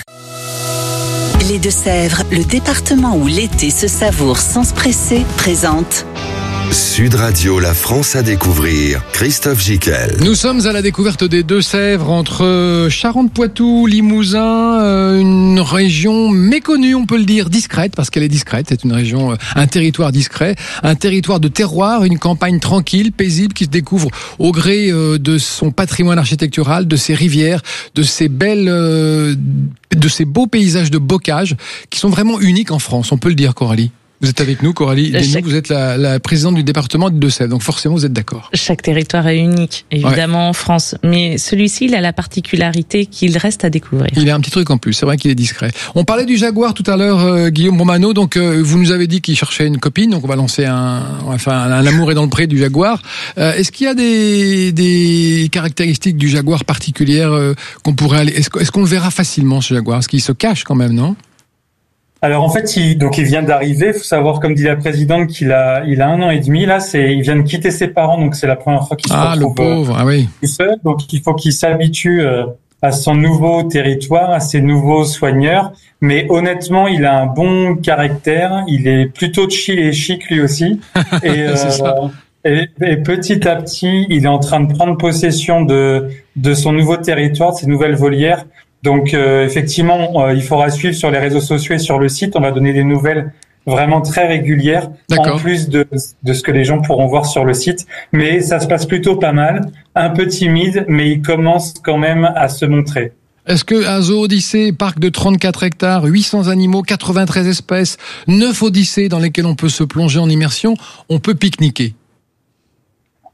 Les Deux-Sèvres, le département où l'été se savoure sans se presser, présente Sud Radio, la France à découvrir. Christophe Giquel. Nous sommes à la découverte des Deux-Sèvres, entre Charentes-Poitou, Limousin, euh, une région méconnue, on peut le dire, discrète, parce qu'elle est discrète. C'est une région, euh, un territoire discret, un territoire de terroir, une campagne tranquille, paisible, qui se découvre au gré euh, de son patrimoine architectural, de ses rivières, de ses belles, euh, de ses beaux paysages de bocage, qui sont vraiment uniques en France. On peut le dire, Coralie. Vous êtes avec nous, Coralie Desnoux, chaque... vous êtes la, la présidente du département des Deux-Sèvres, donc forcément vous êtes d'accord. Chaque territoire est unique, évidemment, ouais. En France, mais celui-ci, il a la particularité qu'il reste à découvrir. Il a un petit truc en plus, c'est vrai qu'il est discret. On parlait du Jaguar tout à l'heure, euh, Guillaume Romano, donc euh, vous nous avez dit qu'il cherchait une copine, donc on va lancer un, enfin, un amour est dans le pré du Jaguar. Euh, est-ce qu'il y a des, des caractéristiques du Jaguar particulières euh, qu'on pourrait aller, est-ce, est-ce qu'on le verra facilement, ce Jaguar? Est-ce qu'il se cache quand même, non? Alors en fait, il, donc il vient d'arriver. Il faut savoir, comme dit la présidente, qu'il a, il a un an et demi là. C'est, il vient de quitter ses parents, donc c'est la première fois qu'il se ah, retrouve. Ah le pauvre, ah oui. Tout seul. Donc il faut qu'il s'habitue euh, à son nouveau territoire, à ses nouveaux soigneurs. Mais honnêtement, il a un bon caractère. Il est plutôt chill et chic lui aussi. Et, euh, c'est ça. Et, et petit à petit, il est en train de prendre possession de de son nouveau territoire, de ses nouvelles volières. Donc euh, effectivement, euh, il faudra suivre sur les réseaux sociaux et sur le site. On va donner des nouvelles vraiment très régulières, D'accord. en plus de, de ce que les gens pourront voir sur le site. Mais ça se passe plutôt pas mal, un peu timide, mais il commence quand même à se montrer. Est-ce que un zoo Odyssée, parc de trente-quatre hectares, huit cents animaux, quatre-vingt-treize espèces, neuf odyssées dans lesquelles on peut se plonger en immersion, on peut pique-niquer?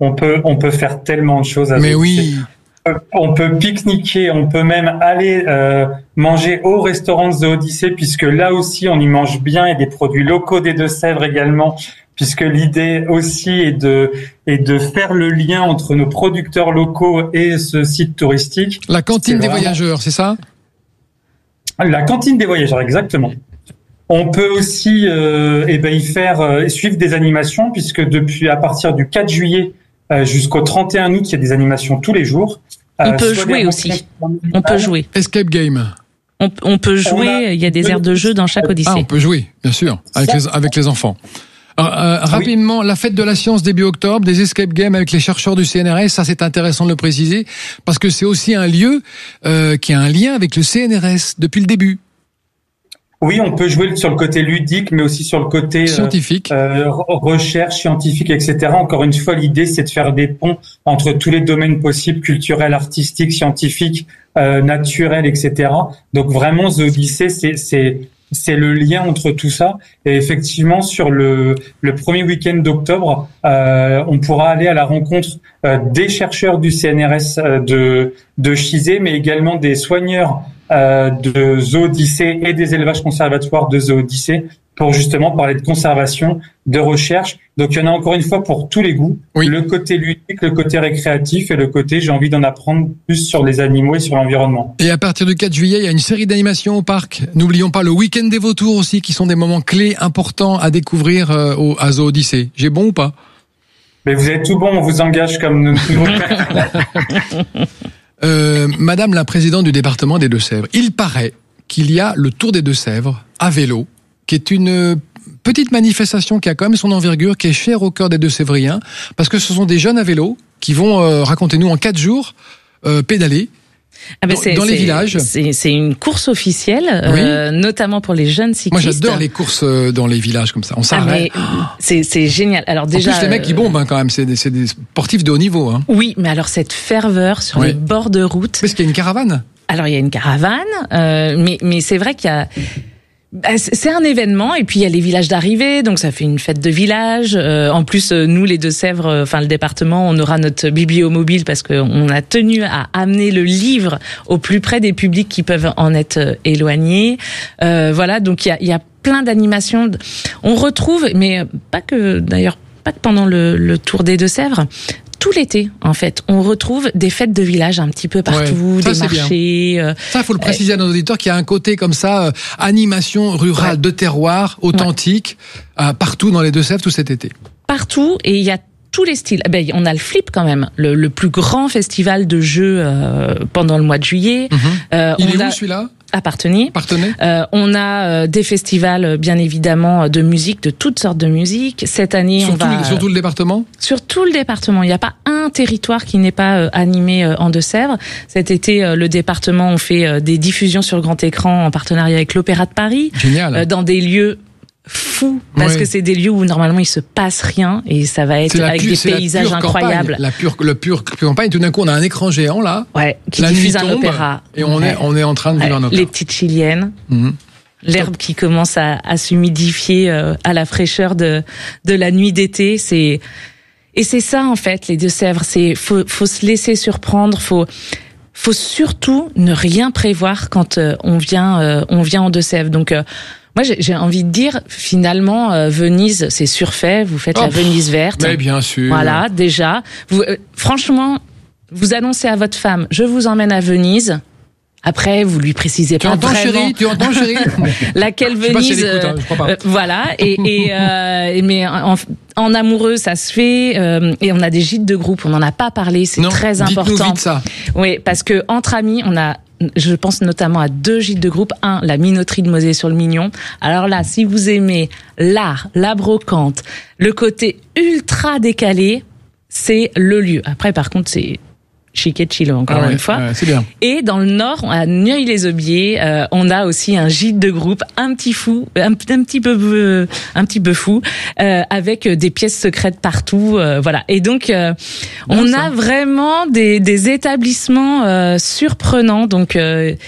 On peut, on peut faire tellement de choses. À Mais Zoo oui. On peut pique-niquer, on peut même aller euh, manger au restaurant de Zoo Odyssée, puisque là aussi on y mange bien, et des produits locaux des Deux-Sèvres également, puisque l'idée aussi est de est de faire le lien entre nos producteurs locaux et ce site touristique. La cantine C'est des vraiment... voyageurs, c'est ça? La cantine des voyageurs, exactement. On peut aussi euh, eh ben, y faire euh, suivre des animations, puisque depuis à partir du quatre juillet euh, jusqu'au trente et un août, il y a des animations tous les jours. On euh, peut jouer aussi. On peut jouer. Escape game. On, on peut jouer. On a... Il y a des aires de jeu dans chaque Odyssée. Ah, on peut jouer, bien sûr, avec les avec les enfants. Alors, euh, oui. Rapidement, la fête de la science début octobre, des escape games avec les chercheurs du C N R S, ça c'est intéressant de le préciser, parce que c'est aussi un lieu euh, qui a un lien avec le C N R S depuis le début. Oui, on peut jouer sur le côté ludique, mais aussi sur le côté scientifique, euh, euh, recherche scientifique, et cetera. Encore une fois, l'idée, c'est de faire des ponts entre tous les domaines possibles, culturels, artistiques, scientifiques, euh, naturels, et cetera. Donc vraiment, The Odyssey, c'est, c'est, c'est le lien entre tout ça. Et effectivement, sur le, le premier week-end d'octobre, euh, on pourra aller à la rencontre euh, des chercheurs du C N R S euh, de, de Chizé, mais également des soigneurs Euh, de Zoo Odyssée et des élevages conservatoires de Zoo Odyssée pour justement parler de conservation, de recherche. Donc il y en a encore une fois pour tous les goûts, oui. Le côté ludique, le côté récréatif et le côté j'ai envie d'en apprendre plus sur les animaux et sur l'environnement. Et à partir du quatre juillet, il y a une série d'animations au parc. N'oublions pas le week-end des vautours aussi, qui sont des moments clés importants à découvrir euh, au, à Zoo Odyssée. J'ai bon ou pas? Mais vous êtes tout bon, on vous engage comme nous. Euh, Madame la présidente du département des Deux-Sèvres, il paraît qu'il y a le Tour des Deux-Sèvres à vélo, qui est une petite manifestation qui a quand même son envergure, qui est chère au cœur des Deux-Sévriens, parce que ce sont des jeunes à vélo qui vont, euh, racontez-nous, en quatre jours, euh, pédaler. Ah ben dans, c'est, dans les c'est, villages. C'est, c'est une course officielle, oui. euh, notamment pour les jeunes cyclistes. Moi, j'adore les courses dans les villages comme ça. On s'arrête. Ah, mais c'est, c'est génial. Alors déjà, en plus, les mecs, ils bombent hein, quand même. C'est des, c'est des sportifs de haut niveau. Hein. Oui, mais alors cette ferveur sur oui. les bords de route. Parce qu'il y a une caravane. Alors il y a une caravane, euh, mais mais c'est vrai qu'il y a. C'est un événement et puis il y a les villages d'arrivée, donc ça fait une fête de village. Euh, en plus, nous les Deux-Sèvres, euh, enfin le département, on aura notre bibliomobile parce qu'on a tenu à amener le livre au plus près des publics qui peuvent en être euh, éloignés. Euh, voilà, donc il y a, il y a plein d'animations. On retrouve, mais pas que d'ailleurs pas que pendant le, le Tour des Deux-Sèvres. Tout l'été, en fait, on retrouve des fêtes de village un petit peu partout, ouais, ça, des marchés. Euh, ça, faut le préciser euh, à nos auditeurs qu'il y a un côté comme ça, euh, animation rurale ouais. de terroir, authentique, ouais. euh, partout dans les Deux-Sèvres tout cet été. Partout, et il y a tous les styles. Ben, on a le Flip quand même, le, le plus grand festival de jeux euh, pendant le mois de juillet. Mm-hmm. Euh, il on est a... où celui-là ? Appartenir. Euh, on a euh, des festivals, bien évidemment, de musique, de toutes sortes de musique. Cette année, sur on tout, va... Sur tout le département ? Sur tout le département. Il n'y a pas un territoire qui n'est pas euh, animé euh, en Deux-Sèvres. Cet été, euh, le département, on fait euh, des diffusions sur grand écran en partenariat avec l'Opéra de Paris. Génial. Euh, dans des lieux fou parce oui. que c'est des lieux où normalement il se passe rien et ça va être avec pure, des paysages incroyables. La pure, le pure campagne. Tout d'un coup, on a un écran géant là. Ouais. Qui la diffuse nuit un tombe, opéra. Et on ouais. est, on est en train de vivre ouais. un opéra. Les petites chiliennes. Mm-hmm. L'herbe qui commence à, à s'humidifier euh, à la fraîcheur de de la nuit d'été. C'est et c'est ça en fait les Deux-Sèvres. C'est faut faut se laisser surprendre. Faut faut surtout ne rien prévoir quand euh, on vient euh, on vient en Deux-Sèvres. Donc euh, moi, j'ai, j'ai envie de dire, finalement, euh, Venise, c'est surfait. Vous faites oh, la Venise verte. Mais bien sûr. Voilà, déjà. Vous, euh, franchement, vous annoncez à votre femme, je vous emmène à Venise. Après, vous lui précisez tu pas entends, vraiment. Chérie, tu entends, chérie laquelle Venise. Je sais pas si elle écoute, hein, je crois pas. Euh, voilà. Et, et euh, mais en, en amoureux, ça se fait. Euh, et on a des gîtes de groupe. On n'en a pas parlé. C'est non, très important. Dites-nous vite ça. Oui, parce que entre amis, on a. Je pense notamment à deux gîtes de groupe. Un, la minoterie de Mosée-sur-le-Mignon. Alors là, si vous aimez l'art, la brocante, le côté ultra décalé, c'est le lieu. Après, par contre, c'est chic et chill, encore ah ouais, une fois. Ouais, c'est bien. Et dans le nord, à Neuilly-les-Aubiers, euh, on a aussi un gîte de groupe un petit fou, un, un petit peu, euh, un petit peu fou, euh, avec des pièces secrètes partout, euh, voilà. Et donc, euh, on ça. a vraiment des, des établissements euh, surprenants. Donc, euh,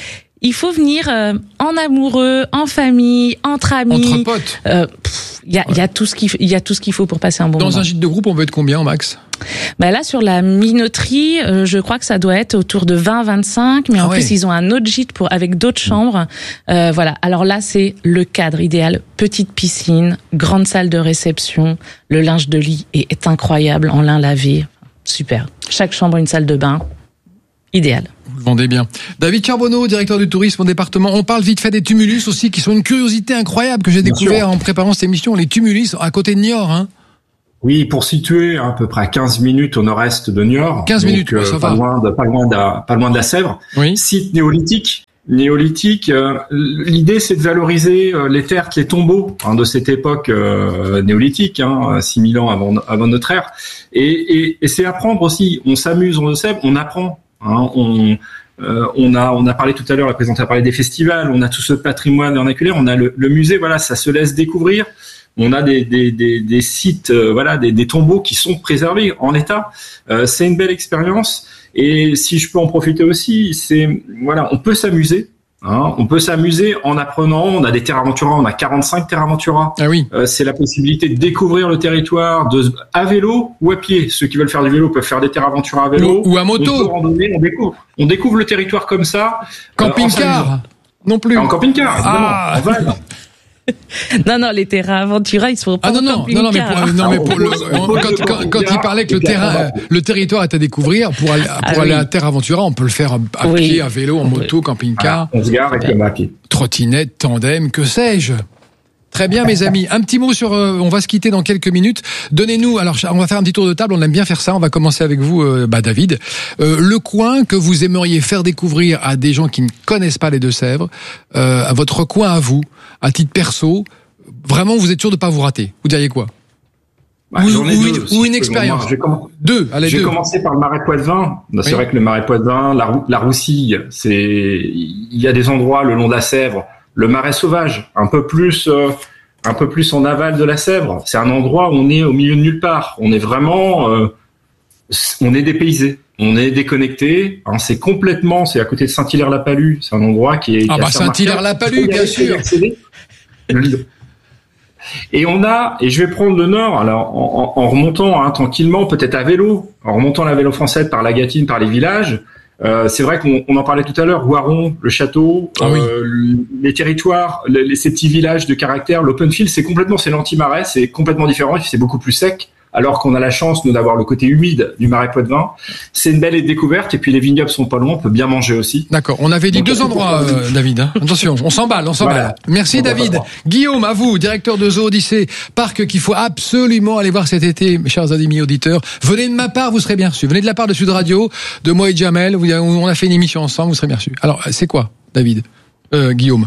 il faut venir euh, en amoureux, en famille, entre amis. Entre potes. Euh, Il y a, il y a tout ce qu'il, il y a tout ce qu'il faut pour passer un bon Dans moment. un gîte de groupe, on peut être combien au max? Bah là, sur la minoterie, euh, je crois que ça doit être autour de vingt à vingt-cinq, mais en Ah plus, ouais. ils ont un autre gîte pour, avec d'autres chambres. Euh, voilà. Alors là, c'est le cadre idéal. Petite piscine, grande salle de réception. Le linge de lit est, est incroyable en lin lavé. Super. Chaque chambre, une salle de bain. Idéal. Vous le vendez bien. David Charbonneau, directeur du tourisme au département. On parle vite fait des tumulus aussi, qui sont une curiosité incroyable que j'ai Bien découvert sûr. en préparant cette émission. Les tumulus à côté de Niort, hein. Oui, pour situer à peu près quinze minutes au nord-est de Niort. quinze donc, minutes, ouais, ça pas va. loin de, pas loin de, la- pas loin de la Sèvre. Oui. Site néolithique. Néolithique. euh, L'idée, c'est de valoriser euh, les terres, les tombeaux hein, de cette époque euh, néolithique, hein, six mille ans avant, avant notre ère. Et, et, et c'est apprendre aussi. On s'amuse, on le sait, on apprend. Hein, on, euh, on a, on a parlé tout à l'heure, la présidente a parlé des festivals. On a tout ce patrimoine vernaculaire. On a le, le musée. Voilà, ça se laisse découvrir. On a des, des, des, des sites, euh, voilà, des, des tombeaux qui sont préservés en état. Euh, c'est une belle expérience. Et si je peux en profiter aussi, c'est voilà, on peut s'amuser. Hein, on peut s'amuser en apprenant. On a des terres aventuras, on a quarante-cinq terres aventuras. Ah oui. Euh, c'est la possibilité de découvrir le territoire de à vélo ou à pied. Ceux qui veulent faire du vélo peuvent faire des terres aventuras à vélo Ou, ou à moto. On peut randonner, on découvre. On découvre le territoire comme ça. Camping-car. Euh, non plus. en camping-car, évidemment. Ah. En van. Non, non, les terrains Aventura, ils sont pas Ah non, non, non, non, mais pour, non, mais pour le, On pose quand, le quand, quand il camping-car, parlait que le et puis après, terrain, on va- le territoire est à découvrir, pour aller, pour Ah aller oui. à Terre Aventura, on peut le faire à Oui. pied, à vélo, en moto, camping-car, On se gare avec le maquis. trottinette, tandem, que sais-je. Très bien, mes amis. Un petit mot sur. Euh, on va se quitter dans quelques minutes. Donnez-nous. Alors, on va faire un petit tour de table. On aime bien faire ça. On va commencer avec vous, euh, bah, David. Euh, le coin que vous aimeriez faire découvrir à des gens qui ne connaissent pas les Deux-Sèvres, euh, à votre coin à vous, à titre perso. Vraiment, vous êtes sûr de pas vous rater. Vous diriez quoi? Bah, Ou- j'en ai ou deux, une- si ou je une peux, expérience. moi, je vais comm- Deux. Allez, Je vais deux. commencer par le Marais Poitevin. C'est Oui. vrai que le Marais Poitevin, la, Rou- la Roussille, c'est, il y a des endroits le long de la Sèvre. Le Marais Sauvage, un peu plus, euh, un peu plus en aval de la Sèvre. C'est un endroit où on est au milieu de nulle part. On est vraiment, euh, on est dépaysé. On est déconnecté. Hein, c'est complètement, c'est à côté de Saint-Hilaire-la-Palue. C'est un endroit qui est. Ah qui est bah, assez Saint-Hilaire-la-Palue, remarquable. bien Il faut y sûr. accéder. Le Lido. Et on a, et je vais prendre le nord, alors en, en, en remontant hein, tranquillement, peut-être à vélo, en remontant la vélo française par la Gâtine, par les villages. Euh, c'est vrai qu'on on en parlait tout à l'heure, Voiron, le château, Ah oui. euh, les territoires, les, les- ces petits villages de caractère, l'open field, c'est complètement, c'est l'anti-marais, c'est complètement différent, c'est beaucoup plus sec. Alors qu'on a la chance, nous, d'avoir le côté humide du Marais Poitevin. C'est une belle découverte, et puis les vignobles sont pas loin, on peut bien manger aussi. D'accord. On avait dit Donc, deux c'est endroits, pour- euh, David. Hein. Attention, on s'emballe, on s'emballe. Voilà. Merci, On va David. pas voir. Guillaume, à vous, directeur de Zoo Odyssée, parc qu'il faut absolument aller voir cet été, mes chers amis auditeurs. Venez de ma part, vous serez bien reçus. Venez de la part de Sud Radio, de moi et Jamel. Vous- On a fait une émission ensemble, vous serez bien reçus. Alors, c'est quoi, David, euh, Guillaume?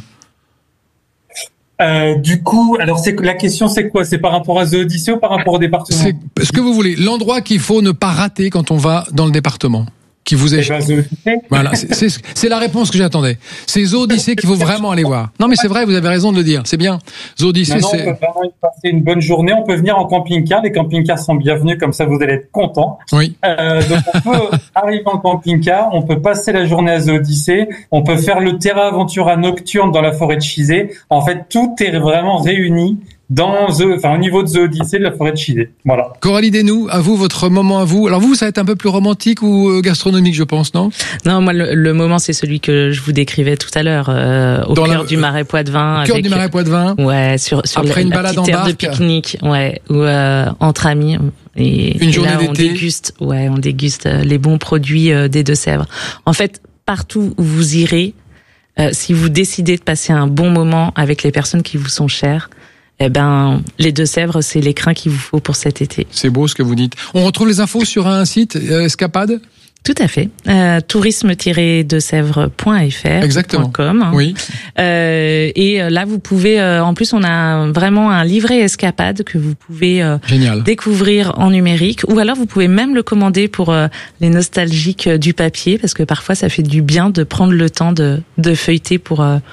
Euh, du coup, alors c'est la question, c'est quoi? C'est par rapport à The Odyssey ou par rapport au département? C'est ce que vous voulez. L'endroit qu'il faut ne pas rater quand on va dans le département, qui vous Eh est. ben, The Odyssey. Voilà, c'est- c'est c'est la réponse que j'attendais. C'est Zoo Odyssée qu'il faut vraiment aller voir. Non, mais c'est vrai, vous avez raison de le dire. C'est bien. Zoo Odyssée, Maintenant, on c'est. peut vraiment y passer une bonne journée. On peut venir en camping-car. Les camping-cars sont bienvenus, comme ça vous allez être contents. Oui. Euh, donc on peut arriver en camping-car, on peut passer la journée à The Odyssey, on peut faire le Terra Aventura nocturne dans la forêt de Chizé. En fait, tout est vraiment réuni dans The, enfin au niveau de The Odyssey de la forêt de Chizé. Voilà. Coralie Desnoux, à vous, votre moment à vous. Alors vous, ça va être un peu plus romantique ou euh, gastronomique, je pense, non? Non, moi, le, le moment, c'est celui que je vous décrivais tout à l'heure, euh, au Dans cœur la- du Marais Poitevin. Cœur avec- du Marais Poitevin. Ouais, sur, sur Après la, une la balade petite en aire de barque. pique-nique, ouais, ou euh, entre amis. Et, Une et journée là, on d'été. déguste, ouais, on déguste euh, les bons produits euh, des Deux-Sèvres. En fait, partout où vous irez, euh, si vous décidez de passer un bon moment avec les personnes qui vous sont chères, eh ben, les Deux-Sèvres, c'est l'écrin qu'il vous faut pour cet été. C'est beau ce que vous dites. On retrouve les infos sur un site, euh, Escapade? Tout à fait. Euh, tourisme tiret deux sèvres point f r. Exactement. .com, hein. Oui. Euh, et là, vous pouvez. Euh, en plus, on a vraiment un livret escapade que vous pouvez euh, Génial. découvrir en numérique, ou alors vous pouvez même le commander pour euh, les nostalgiques euh, du papier, parce que parfois, ça fait du bien de prendre le temps de, de feuilleter pour. Euh,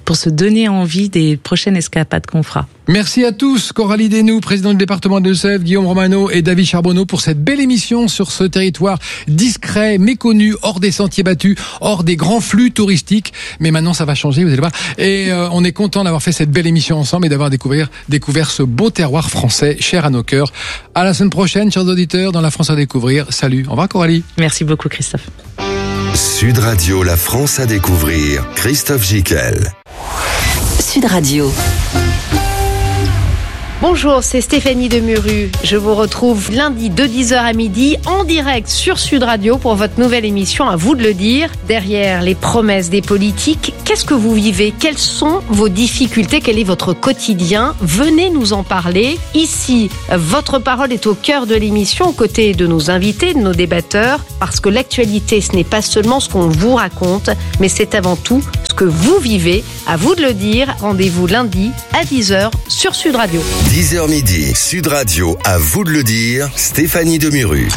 pour se donner envie des prochaines escapades qu'on fera. Merci à tous, Coralie Desnoux, présidente du département de Deux-Sèvres, Guillaume Romano et David Charbonneau pour cette belle émission sur ce territoire discret, méconnu, hors des sentiers battus, hors des grands flux touristiques. Mais maintenant, ça va changer, vous allez voir. Et euh, on est content d'avoir fait cette belle émission ensemble et d'avoir découvert, découvert ce beau terroir français, cher à nos cœurs. À la semaine prochaine, chers auditeurs, dans La France à découvrir. Salut. Au revoir, Coralie. Merci beaucoup, Christophe. Sud Radio, La France à découvrir. Christophe Gicquel. Sud Radio. Bonjour, c'est Stéphanie Demuru. Je vous retrouve lundi de dix heures à midi en direct sur Sud Radio pour votre nouvelle émission À vous de le dire. Derrière les promesses des politiques, qu'est-ce que vous vivez? Quelles sont vos difficultés? Quel est votre quotidien? Venez nous en parler. Ici, votre parole est au cœur de l'émission, aux côtés de nos invités, de nos débatteurs, parce que l'actualité, ce n'est pas seulement ce qu'on vous raconte, mais c'est avant tout ce que vous vivez. À vous de le dire. Rendez-vous lundi à dix heures sur Sud Radio. dix heures midi, Sud Radio, À vous de le dire, Stéphanie Demuru.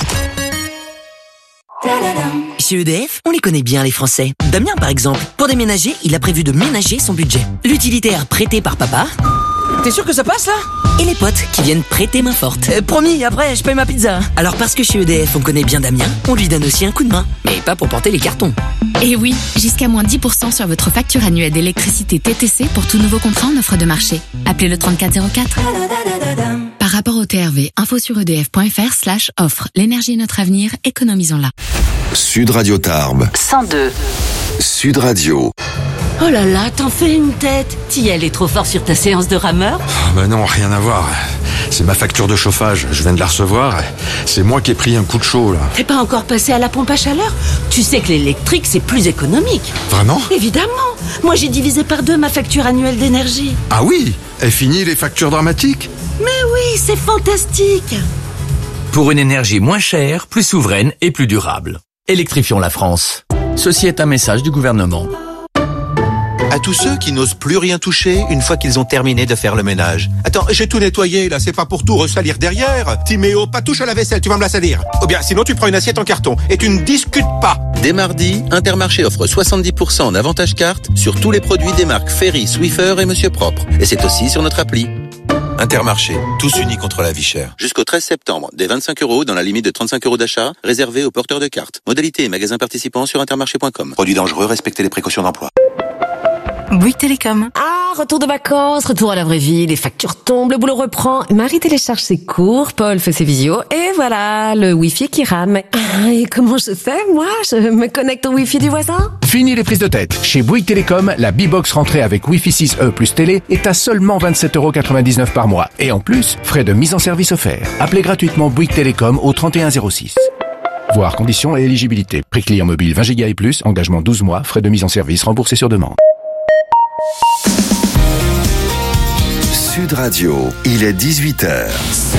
Chez E D F, on les connaît bien les Français. Damien par exemple, pour déménager, il a prévu de ménager son budget. L'utilitaire prêté par papa. T'es sûr que ça passe là? Et les potes qui viennent prêter main forte. Euh, promis, après je paye ma pizza. Alors parce que chez E D F on connaît bien Damien, on lui donne aussi un coup de main. Mais pas pour porter les cartons. Et oui, jusqu'à moins dix pour cent sur votre facture annuelle d'électricité T T C pour tout nouveau contrat en offre de marché. Appelez le trente-quatre zéro quatre. Par rapport au T R V, info sur edf.fr slash offre. L'énergie est notre avenir, économisons-la. Sud Radio Tarbes. cent deux. Sud Radio. Oh là là, t'en fais une tête. T'y es allé trop fort sur ta séance de rameur? Oh bah non, rien à voir. C'est ma facture de chauffage, je viens de la recevoir. C'est moi qui ai pris un coup de chaud là. T'es pas encore passé à la pompe à chaleur? Tu sais que l'électrique c'est plus économique. Vraiment? Évidemment. Moi j'ai divisé par deux ma facture annuelle d'énergie. Ah oui? Et fini les factures dramatiques? Mais oui, c'est fantastique. Pour une énergie moins chère, plus souveraine et plus durable. Électrifions la France. Ceci est un message du gouvernement. À tous ceux qui n'osent plus rien toucher une fois qu'ils ont terminé de faire le ménage. Attends, j'ai tout nettoyé, là, c'est pas pour tout ressalir derrière. Timéo, pas touche à la vaisselle, tu vas me la salir. Ou bien, sinon tu prends une assiette en carton et tu ne discutes pas. Dès mardi, Intermarché offre soixante-dix pour cent en avantage carte sur tous les produits des marques Ferry, Swiffer et Monsieur Propre. Et c'est aussi sur notre appli. Intermarché, tous unis contre la vie chère. Jusqu'au treize septembre, des vingt-cinq euros dans la limite de trente-cinq euros d'achat, réservés aux porteurs de cartes. Modalité et magasins participants sur intermarché point com. Produits dangereux, respectez les précautions d'emploi. Bouygues Télécom. Ah, retour de vacances, retour à la vraie vie, les factures tombent, le boulot reprend. Marie télécharge ses cours, Paul fait ses visios, et voilà, le Wi-Fi qui rame. Ah, et comment je fais, moi? Je me connecte au Wi-Fi du voisin? Fini les prises de tête. Chez Bouygues Télécom, la B-Box rentrée avec Wi-Fi six E plus télé est à seulement vingt-sept euros quatre-vingt-dix-neuf par mois. Et en plus, frais de mise en service offerts. Appelez gratuitement Bouygues Télécom au trente et un zéro six. Voir conditions et éligibilité. Prix client mobile vingt gigas et plus, engagement douze mois, frais de mise en service remboursés sur demande. Sud Radio, il est dix-huit heures.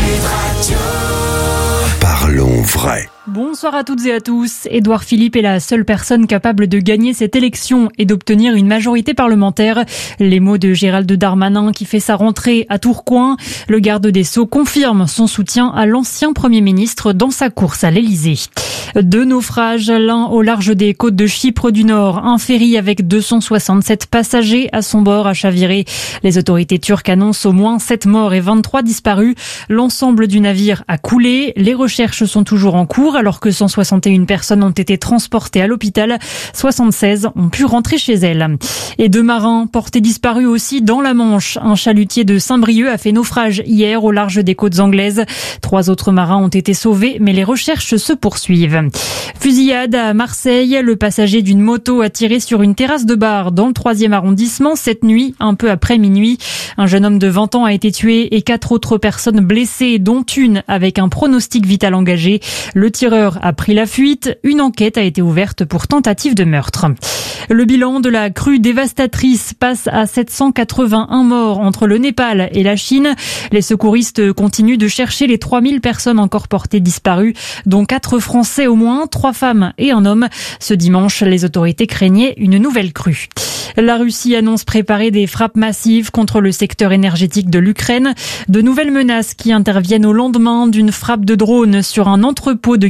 Parlons vrai. Bonsoir à toutes et à tous. Édouard Philippe est la seule personne capable de gagner cette élection et d'obtenir une majorité parlementaire. Les mots de Gérald Darmanin qui fait sa rentrée à Tourcoing. Le garde des Sceaux confirme son soutien à l'ancien Premier ministre dans sa course à l'Élysée. Deux naufrages, l'un au large des côtes de Chypre du Nord. Un ferry avec deux cent soixante-sept passagers à son bord a chaviré. Les autorités turques annoncent au moins sept morts et vingt-trois disparus. L'ensemble du navire a coulé. Les recherches sont toujours en cours alors que cent soixante et une personnes ont été transportées à l'hôpital. soixante-seize ont pu rentrer chez elles. Et deux marins portés disparus aussi dans la Manche. Un chalutier de Saint-Brieuc a fait naufrage hier au large des côtes anglaises. Trois autres marins ont été sauvés, mais les recherches se poursuivent. Fusillade à Marseille. Le passager d'une moto a tiré sur une terrasse de bar dans le troisième arrondissement cette nuit, un peu après minuit. Un jeune homme de vingt ans a été tué et quatre autres personnes blessées, dont une avec un pronostic vital engagé. Le tireur a pris la fuite. Une enquête a été ouverte pour tentative de meurtre. Le bilan de la crue dévastatrice passe à sept cent quatre-vingt-un morts entre le Népal et la Chine. Les secouristes continuent de chercher les trois mille personnes encore portées disparues, dont quatre Français au moins, trois femmes et un homme. Ce dimanche, les autorités craignaient une nouvelle crue. La Russie annonce préparer des frappes massives contre le secteur énergétique de l'Ukraine. De nouvelles menaces qui interviennent au lendemain d'une frappe de drone sur un entrepôt de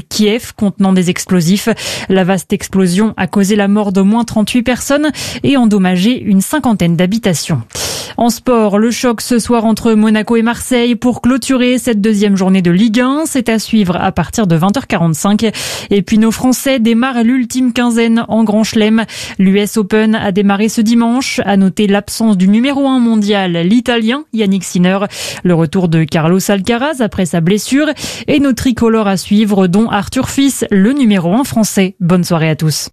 Kiev contenant des explosifs. La vaste explosion a causé la mort d'au moins trente-huit personnes et endommagé une cinquantaine d'habitations. En sport, le choc ce soir entre Monaco et Marseille pour clôturer cette deuxième journée de Ligue un. C'est à suivre à partir de vingt heures quarante-cinq. Et puis nos Français démarrent l'ultime quinzaine en Grand Chelem. L'U S Open a démarré ce dimanche. À noter l'absence du numéro un mondial, l'Italien Yannick Sinner. Le retour de Carlos Alcaraz après sa blessure. Et nos tricolores à suivre, dont Arthur Fils, le numéro un français. Bonne soirée à tous.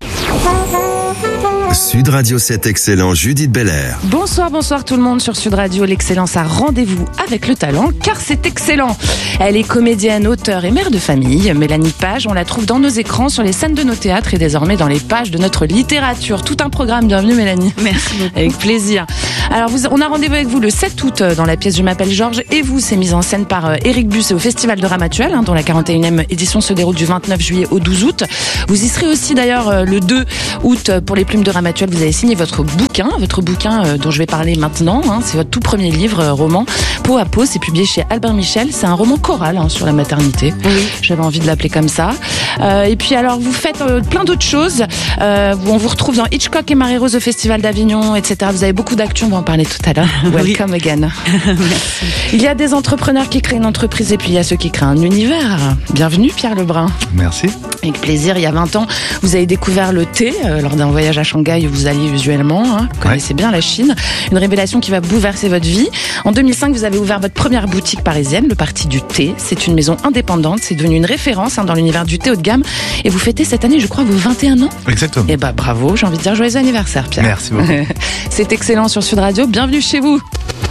Sud Radio sept Excellent, Judith Belair. Bonsoir, bonsoir tout le monde sur Sud Radio. L'excellence a rendez-vous avec le talent, car c'est excellent. Elle est comédienne, auteure et mère de famille. Mélanie Page, on la trouve dans nos écrans, sur les scènes de nos théâtres et désormais dans les pages de notre littérature. Tout un programme. Bienvenue Mélanie. Merci beaucoup. Avec plaisir. Alors, vous, on a rendez-vous avec vous le sept août dans la pièce Je m'appelle Georges et vous. C'est mise en scène par Éric Busse au Festival de Ramatuelle, hein, dont la quarante et unième édition se déroule du vingt-neuf juillet au douze août. Vous y serez aussi d'ailleurs le deux août pour les Plumes de Ramatuelle. Vous avez signé votre bouquin, votre bouquin euh, dont je vais parler maintenant. Hein, c'est votre tout premier livre, euh, roman, Peau à peau. C'est publié chez Albert Michel. C'est un roman choral hein, sur la maternité. Oui. J'avais envie de l'appeler comme ça. Euh, et puis alors, vous faites euh, plein d'autres choses. Euh, on vous retrouve dans Hitchcock et Marie-Rose au Festival d'Avignon, et cetera. Vous avez beaucoup d'actions, on va en parler tout à l'heure. Welcome oui. again. Merci. Il y a des entrepreneurs qui créent une entreprise et puis il y a ceux qui créent un univers. Bienvenue Pierre Lebrun. Merci. Avec plaisir. Il y a vingt ans, vous avez découvert le thé euh, lors d'un voyage à Shanghai où vous alliez usuellement. Hein, vous connaissez ouais. bien la Chine. Une révélation qui va bouleverser votre vie. En deux mille cinq, vous avez ouvert votre première boutique parisienne, le Parti du Thé. C'est une maison indépendante. C'est devenu une référence hein, dans l'univers du thé haut de gamme. Et vous fêtez cette année, je crois, vos vingt et un ans. Exactement. Et bah bravo. J'ai envie de dire joyeux anniversaire, Pierre. Merci beaucoup. C'est excellent sur Sud Radio. Bienvenue chez vous.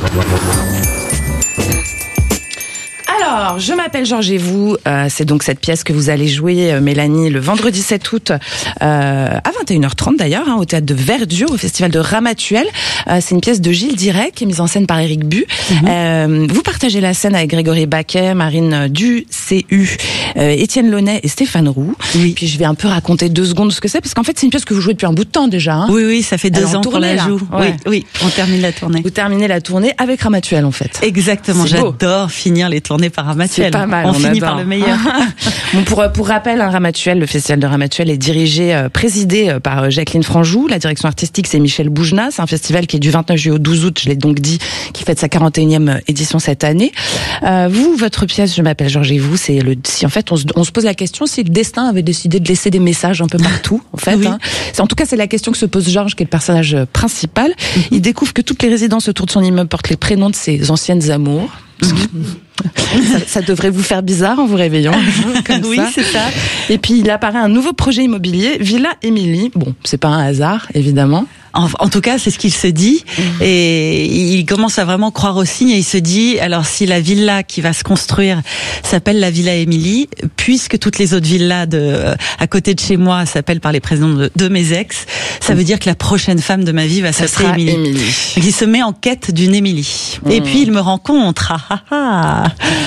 Alors, je m'appelle Georges et vous, euh, c'est donc cette pièce que vous allez jouer, euh, Mélanie, le vendredi sept août, euh, à vingt et une heures trente d'ailleurs, hein, au théâtre de Verdure, au festival de Ramatuelle. Euh, c'est une pièce de Gilles Direct, qui est mise en scène par Éric Bu. Mm-hmm. Euh, vous partagez la scène avec Grégory Baquet, Marine du C U, euh, Étienne Launay et Stéphane Roux. Oui. Puis je vais un peu raconter deux secondes ce que c'est, parce qu'en fait c'est une pièce que vous jouez depuis un bout de temps déjà. Hein. Oui, oui, ça fait deux ans qu'on la joue. Ouais. Oui, oui, on termine la tournée. Vous terminez la tournée avec Ramatuelle en fait. Exactement, j'adore finir les tournées par Ramatuelle. C'est pas mal, on, on finit adore. par le meilleur. Bon, pour, pour rappel, un Ramatuelle, le festival de Ramatuelle est dirigé, euh, présidé euh, par Jacqueline Franjou. La direction artistique, c'est Michel Boujna. C'est un festival qui est du vingt-neuf juillet au douze août, je l'ai donc dit, qui fête sa quarante et unième édition cette année. Euh, vous, votre pièce, Je m'appelle Georges et vous, c'est le, si en fait on se, on se pose la question si le destin avait décidé de laisser des messages un peu partout, en fait. Oui. Hein. C'est, en tout cas, c'est la question que se pose Georges, qui est le personnage principal. Mm-hmm. Il découvre que toutes les résidences autour de son immeuble portent les prénoms de ses anciennes amours. ça, ça devrait vous faire bizarre en vous réveillant. Comme oui, ça. c'est ça. Et puis il apparaît un nouveau projet immobilier, Villa Émilie. Bon, c'est pas un hasard, évidemment. En, en tout cas, c'est ce qu'il se dit. Mmh. Et il commence à vraiment croire au signe et il se dit, alors si la villa qui va se construire s'appelle la Villa Émilie, puisque toutes les autres villas de, à côté de chez moi s'appellent par les prénoms de, de mes ex, ça mmh. veut dire que la prochaine femme de ma vie va s'appeler Émilie. Émilie. Donc il se met en quête d'une Émilie. Mmh. Et puis il me rencontre. Ah, ah, ah.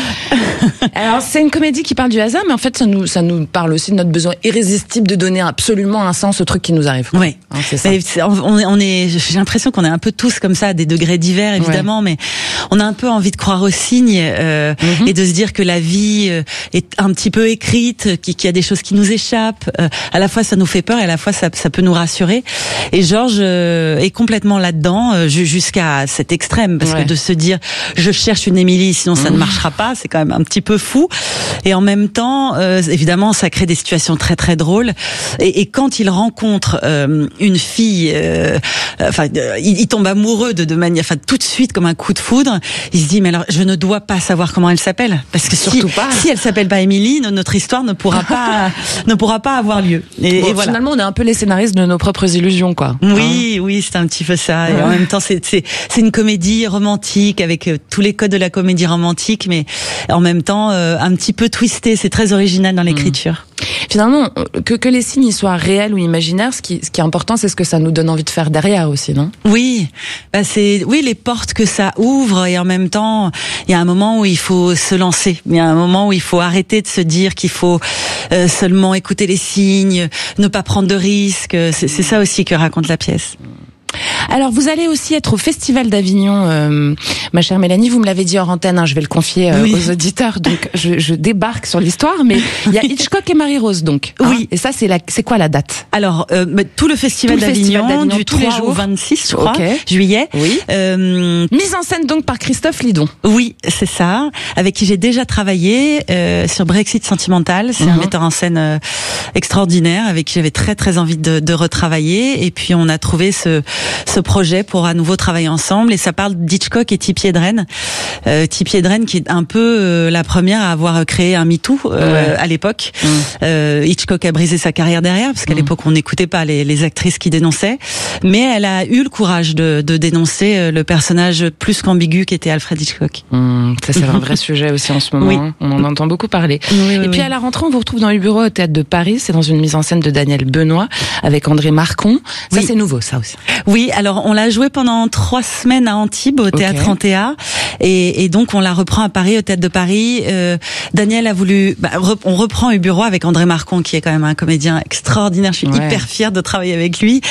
Alors c'est une comédie qui parle du hasard, mais en fait ça nous, ça nous parle aussi de notre besoin irrésistible de donner absolument un sens au truc qui nous arrive. Oui. Hein, c'est ça. Mais c'est, on, on est, j'ai l'impression qu'on est un peu tous comme ça, à des degrés divers évidemment, ouais. mais on a un peu envie de croire aux signes euh, mm-hmm. et de se dire que la vie euh, est un petit peu écrite, qu'il y a des choses qui nous échappent. Euh, à la fois ça nous fait peur et à la fois ça, ça peut nous rassurer. Et Georges euh, est complètement là-dedans euh, jusqu'à cet extrême, parce ouais. que de se dire je cherche une Émilie, sinon ça mmh. ne marchera pas, c'est quand même un petit peu fou. Et en même temps, euh, évidemment, ça crée des situations très très drôles. Et, et quand il rencontre euh, une fille, euh, enfin, euh, il, il tombe amoureux de, de manière, enfin, tout de suite comme un coup de foudre. Il se dit mais alors, je ne dois pas savoir comment elle s'appelle, parce que surtout si, pas. si elle s'appelle pas Émilie, notre histoire ne pourra pas ne pourra pas avoir lieu. Et, bon, et voilà. Finalement, on est un peu les scénaristes de nos propres illusions, quoi. Oui, hein oui, c'est un petit peu ça. Et ouais. en même temps, c'est c'est c'est une comédie romantique avec euh, tous les codes de la comédie romantique, mais en même temps euh, un petit peu twisté. C'est très original dans l'écriture. Mmh. Finalement, que que les signes soient réels ou imaginaires, ce qui ce qui est important, c'est ce que ça nous donne envie de faire derrière aussi, non? Oui, bah c'est oui les portes que ça ouvre, et en même temps, il y a un moment où il faut se lancer. Il y a un moment où il faut arrêter de se dire qu'il faut euh, seulement écouter les signes, ne pas prendre de risques. C'est, c'est ça aussi que raconte la pièce. Alors, vous allez aussi être au Festival d'Avignon, euh, ma chère Mélanie. Vous me l'avez dit hors antenne, hein, je vais le confier euh, oui. aux auditeurs. Donc, je, je débarque sur l'histoire. Mais il y a Hitchcock et Marie-Rose, donc. Hein, oui. Et ça, c'est la, c'est quoi la date? Alors, euh, tout le Festival tout le d'Avignon, Festival d'Avignon du tous les trois jours. au vingt-six, je crois, okay. juillet. Oui. Euh, Mise en scène donc par Christophe Lidon. Oui, c'est ça. Avec qui j'ai déjà travaillé euh, sur Brexit Sentimental. C'est mm-hmm. un metteur en scène euh, extraordinaire, avec qui j'avais très très envie de, de retravailler. Et puis on a trouvé ce ce projet pour à nouveau travailler ensemble. Et ça parle d'Hitchcock et Tippi Hedren. Euh, Tippi Hedren qui est un peu euh, la première à avoir créé un MeToo euh, ouais. à l'époque. Mm. Euh, Hitchcock a brisé sa carrière derrière, parce qu'à mm. l'époque on n'écoutait pas les, les actrices qui dénonçaient. Mais elle a eu le courage de, de dénoncer le personnage plus qu'ambigu qui était Alfred Hitchcock. Mmh, ça c'est un vrai sujet aussi en ce moment. Oui. On en entend beaucoup parler. Oui, oui, et puis oui. à la rentrée, on vous retrouve dans les bureaux au Théâtre de Paris. C'est dans une mise en scène de Daniel Benoît avec André Marcon. Ça oui. c'est nouveau, ça aussi. Oui, alors on l'a joué pendant trois semaines à Antibes au Théâtre okay. Antea, et, et donc on la reprend à Paris au Théâtre de Paris. Euh, Daniel a voulu, bah, rep, on reprend Uburoy avec André Marcon qui est quand même un comédien extraordinaire. Je suis ouais. hyper fière de travailler avec lui.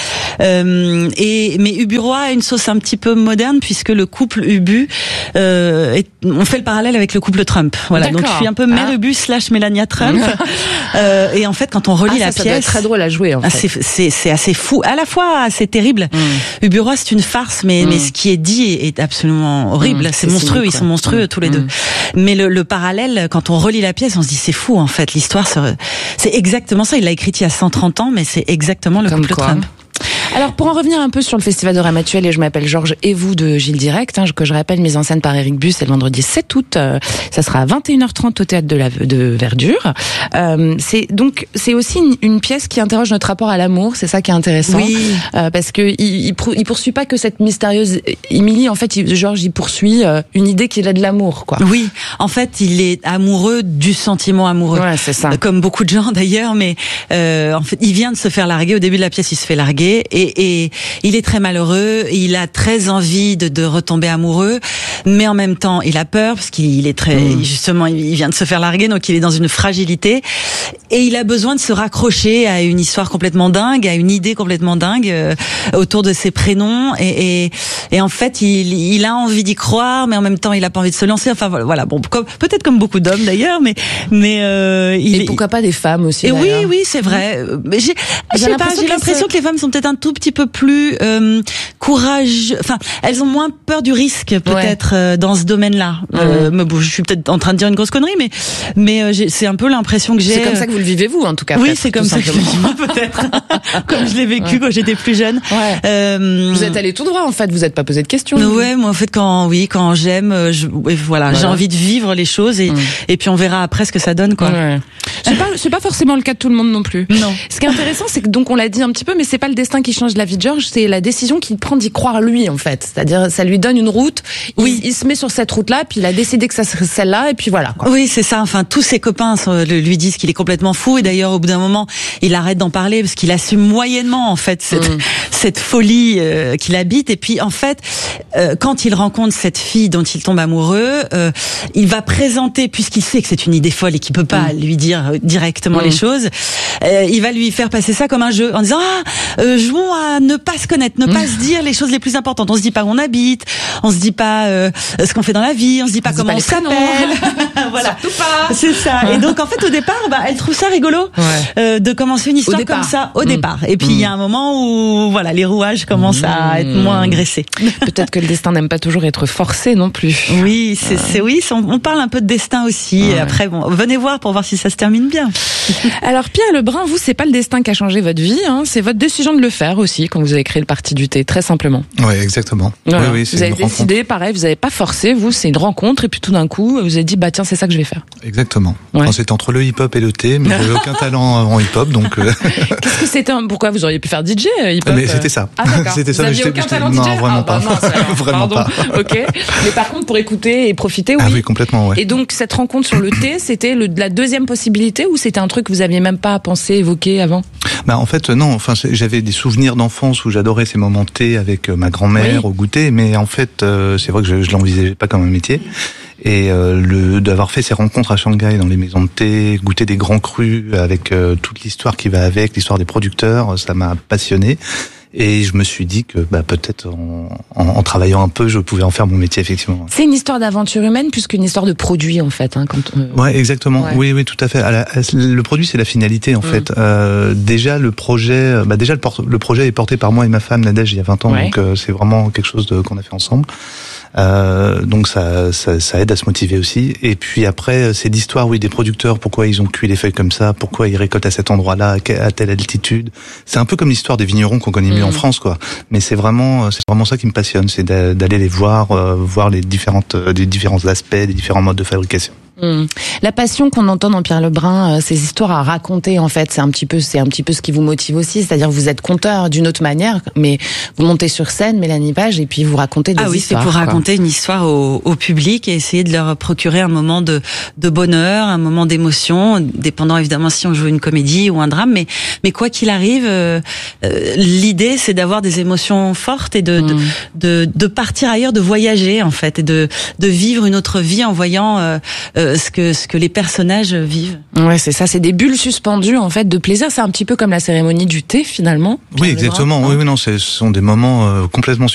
Euh, et mais Uburoy a une sauce un petit peu moderne puisque le couple Ubu, euh, est, on fait le parallèle avec le couple Trump. Voilà, D'accord. donc je suis un peu mère ah. Ubu slash Melania Trump. euh, et en fait, quand on relit ah, la ça, pièce, ça doit être très drôle à jouer. En fait. c'est, c'est, c'est assez fou, à la fois assez terrible. Mm. Uburoy, c'est une farce, mais mm. mais ce qui est dit est, est absolument horrible. Mm. C'est, c'est monstrueux, cynique, ils sont monstrueux mm. tous les mm. deux. Mais le, le parallèle, quand on relit la pièce, on se dit c'est fou en fait. L'histoire, c'est exactement ça. Il l'a écrite il y a cent trente ans, mais c'est exactement le Comme couple quoi. Trump. Alors pour en revenir un peu sur le Festival de Ramatuelle, et je m'appelle Georges et vous de Gilles Direct, hein, que je rappelle, mise en scène par Éric Busse, c'est le vendredi sept août, euh, ça sera à vingt et une heures trente au Théâtre de, la, de Verdure. Euh, c'est donc c'est aussi une, une pièce qui interroge notre rapport à l'amour, c'est ça qui est intéressant, oui. euh, parce que il, il, il poursuit pas que cette mystérieuse Émilie, en fait, il, Georges il poursuit euh, une idée qu'il a de l'amour, quoi. Oui, en fait, il est amoureux du sentiment amoureux, ouais, c'est ça. Comme beaucoup de gens d'ailleurs, mais euh, en fait, il vient de se faire larguer au début de la pièce, il se fait larguer. Et, et il est très malheureux, il a très envie de, de retomber amoureux, mais en même temps il a peur parce qu'il est très mmh. justement il vient de se faire larguer, donc il est dans une fragilité et il a besoin de se raccrocher à une histoire complètement dingue, à une idée complètement dingue euh, autour de ses prénoms et, et, et en fait il, il a envie d'y croire, mais en même temps il a pas envie de se lancer. Enfin voilà, bon comme, peut-être comme beaucoup d'hommes d'ailleurs, mais mais euh, il et pourquoi pas des femmes aussi. Et d'ailleurs. oui oui c'est vrai. Mais j'ai, j'ai, j'ai pas j'ai l'impression que les femmes sont peut-être un tout petit peu plus euh, courage, enfin elles ont moins peur du risque peut-être ouais. euh, dans ce domaine-là. Mmh. Euh, me, je suis peut-être en train de dire une grosse connerie, mais mais euh, j'ai, c'est un peu l'impression que j'ai. C'est comme ça que vous le vivez vous en tout cas. Oui, c'est comme ça que je le vis peut-être, comme je l'ai vécu ouais. quand j'étais plus jeune. Ouais. Euh, vous êtes allé tout droit en fait, vous n'êtes pas posé de questions. Ouais, moi en fait quand oui quand j'aime, je, voilà, voilà, j'ai envie de vivre les choses et mmh. et puis on verra après ce que ça donne quoi. Ouais. C'est pas c'est pas forcément le cas de tout le monde non plus. Non. Ce qui est intéressant, c'est que donc on l'a dit un petit peu, mais c'est pas le destin qui change la vie de Georges, c'est la décision qu'il prend d'y croire lui en fait. C'est-à-dire ça lui donne une route, oui. il, il se met sur cette route-là, puis il a décidé que ça serait celle-là, et puis voilà. Quoi. Oui, c'est ça. Enfin, tous ses copains lui disent qu'il est complètement fou, et d'ailleurs au bout d'un moment, il arrête d'en parler parce qu'il assume moyennement en fait cette, mmh. cette folie euh, qu'il habite. Et puis en fait, euh, quand il rencontre cette fille dont il tombe amoureux, euh, il va présenter, puisqu'il sait que c'est une idée folle et qu'il peut pas mmh. lui dire directement mmh. les choses, euh, il va lui faire passer ça comme un jeu en disant ah euh, jouons à ne pas se connaître, ne pas mmh. se dire les choses les plus importantes. On se dit pas où on habite, on se dit pas euh, ce qu'on fait dans la vie, on se dit pas on comment on s'appelle. Voilà, surtout pas. C'est ça. Et donc en fait au départ, bah elle trouve ça rigolo ouais. euh, de commencer une histoire comme ça au mmh. départ. Et puis il mmh. y a un moment où voilà les rouages commencent mmh. à être moins graissés. Peut-être que le destin n'aime pas toujours être forcé non plus. Oui, c'est, ouais. c'est oui, on, on parle un peu de destin aussi. Ouais. Et après bon, venez voir pour voir si ça se termine bien. Alors Pierre Lebrun, vous c'est pas le destin qui a changé votre vie, hein, c'est votre décision de le faire aussi quand vous avez créé le Parti du Thé, très simplement. Oui, exactement. Voilà. Oui, oui, c'est vous avez une décidé, rencontre. Pareil, vous n'avez pas forcé, vous, c'est une rencontre, et puis tout d'un coup, vous avez dit, bah tiens, c'est ça que je vais faire. Exactement. Ouais. Enfin, c'était entre le hip-hop et le thé, mais j'avais aucun talent en hip-hop, donc. Euh... Qu'est-ce que c'était un... Pourquoi vous auriez pu faire D J hip-hop? Mais c'était ça. Ah d'accord. C'était ça. Vous aviez aucun talent D J? Non, vraiment ah, bah, pas. Non, vraiment Pardon. pas. Ok. Mais par contre, pour écouter et profiter, oui. Ah oui, complètement, ouais. Et donc cette rencontre sur le thé, c'était le, la deuxième possibilité ou c'était un truc que vous aviez même pas pensé, évoqué avant? Bah en fait non. Enfin, j'avais des souvenirs d'enfance où j'adorais ces moments de thé avec ma grand-mère oui. au goûter, mais en fait, euh, c'est vrai que je, je l'envisageais pas comme un métier. Et euh, le d'avoir fait ces rencontres à Shanghai dans les maisons de thé, goûter des grands crus avec euh, toute l'histoire qui va avec, l'histoire des producteurs, ça m'a passionné. Et je me suis dit que bah, peut-être en, en, en travaillant un peu, je pouvais en faire mon métier, effectivement. C'est une histoire d'aventure humaine plus qu'une histoire de produit, en fait. Hein, quand on... Ouais, exactement. Ouais. Oui, oui, tout à fait. À la, à, le produit, c'est la finalité, en mmh. fait. Euh, déjà, le projet, bah, déjà le, por- le projet est porté par moi et ma femme Nadège il y a vingt ans, ouais. donc euh, c'est vraiment quelque chose de, qu'on a fait ensemble. Euh, donc ça, ça, ça aide à se motiver aussi. Et puis après, c'est l'histoire, oui, des producteurs. Pourquoi ils ont cuit les feuilles comme ça? Pourquoi ils récoltent à cet endroit-là, à telle altitude? C'est un peu comme l'histoire des vignerons qu'on connaît mieux mmh. en France, quoi. Mais c'est vraiment, c'est vraiment ça qui me passionne, c'est d'aller les voir, euh, voir les différentes, les différents aspects, les différents modes de fabrication. Mmh. La passion qu'on entend dans Pierre Lebrun, euh, ces histoires à raconter, en fait, c'est un petit peu, c'est un petit peu ce qui vous motive aussi. C'est-à-dire, vous êtes conteur d'une autre manière, mais vous montez sur scène, Mélanie Page, et puis vous racontez des ah oui, histoires. Ah oui, c'est pour quoi. raconter une histoire au, au public et essayer de leur procurer un moment de, de bonheur, un moment d'émotion, dépendant évidemment si on joue une comédie ou un drame, mais, mais quoi qu'il arrive, euh, euh, l'idée, c'est d'avoir des émotions fortes et de, mmh. de, de, de partir ailleurs, de voyager, en fait, et de, de vivre une autre vie en voyant, euh, euh, ce que ce que les personnages vivent. Ouais, c'est ça, c'est des bulles suspendues en fait de plaisir, c'est un petit peu comme la cérémonie du thé finalement. Oui, exactement. Oui, oui, non, ce sont des moments euh, complètement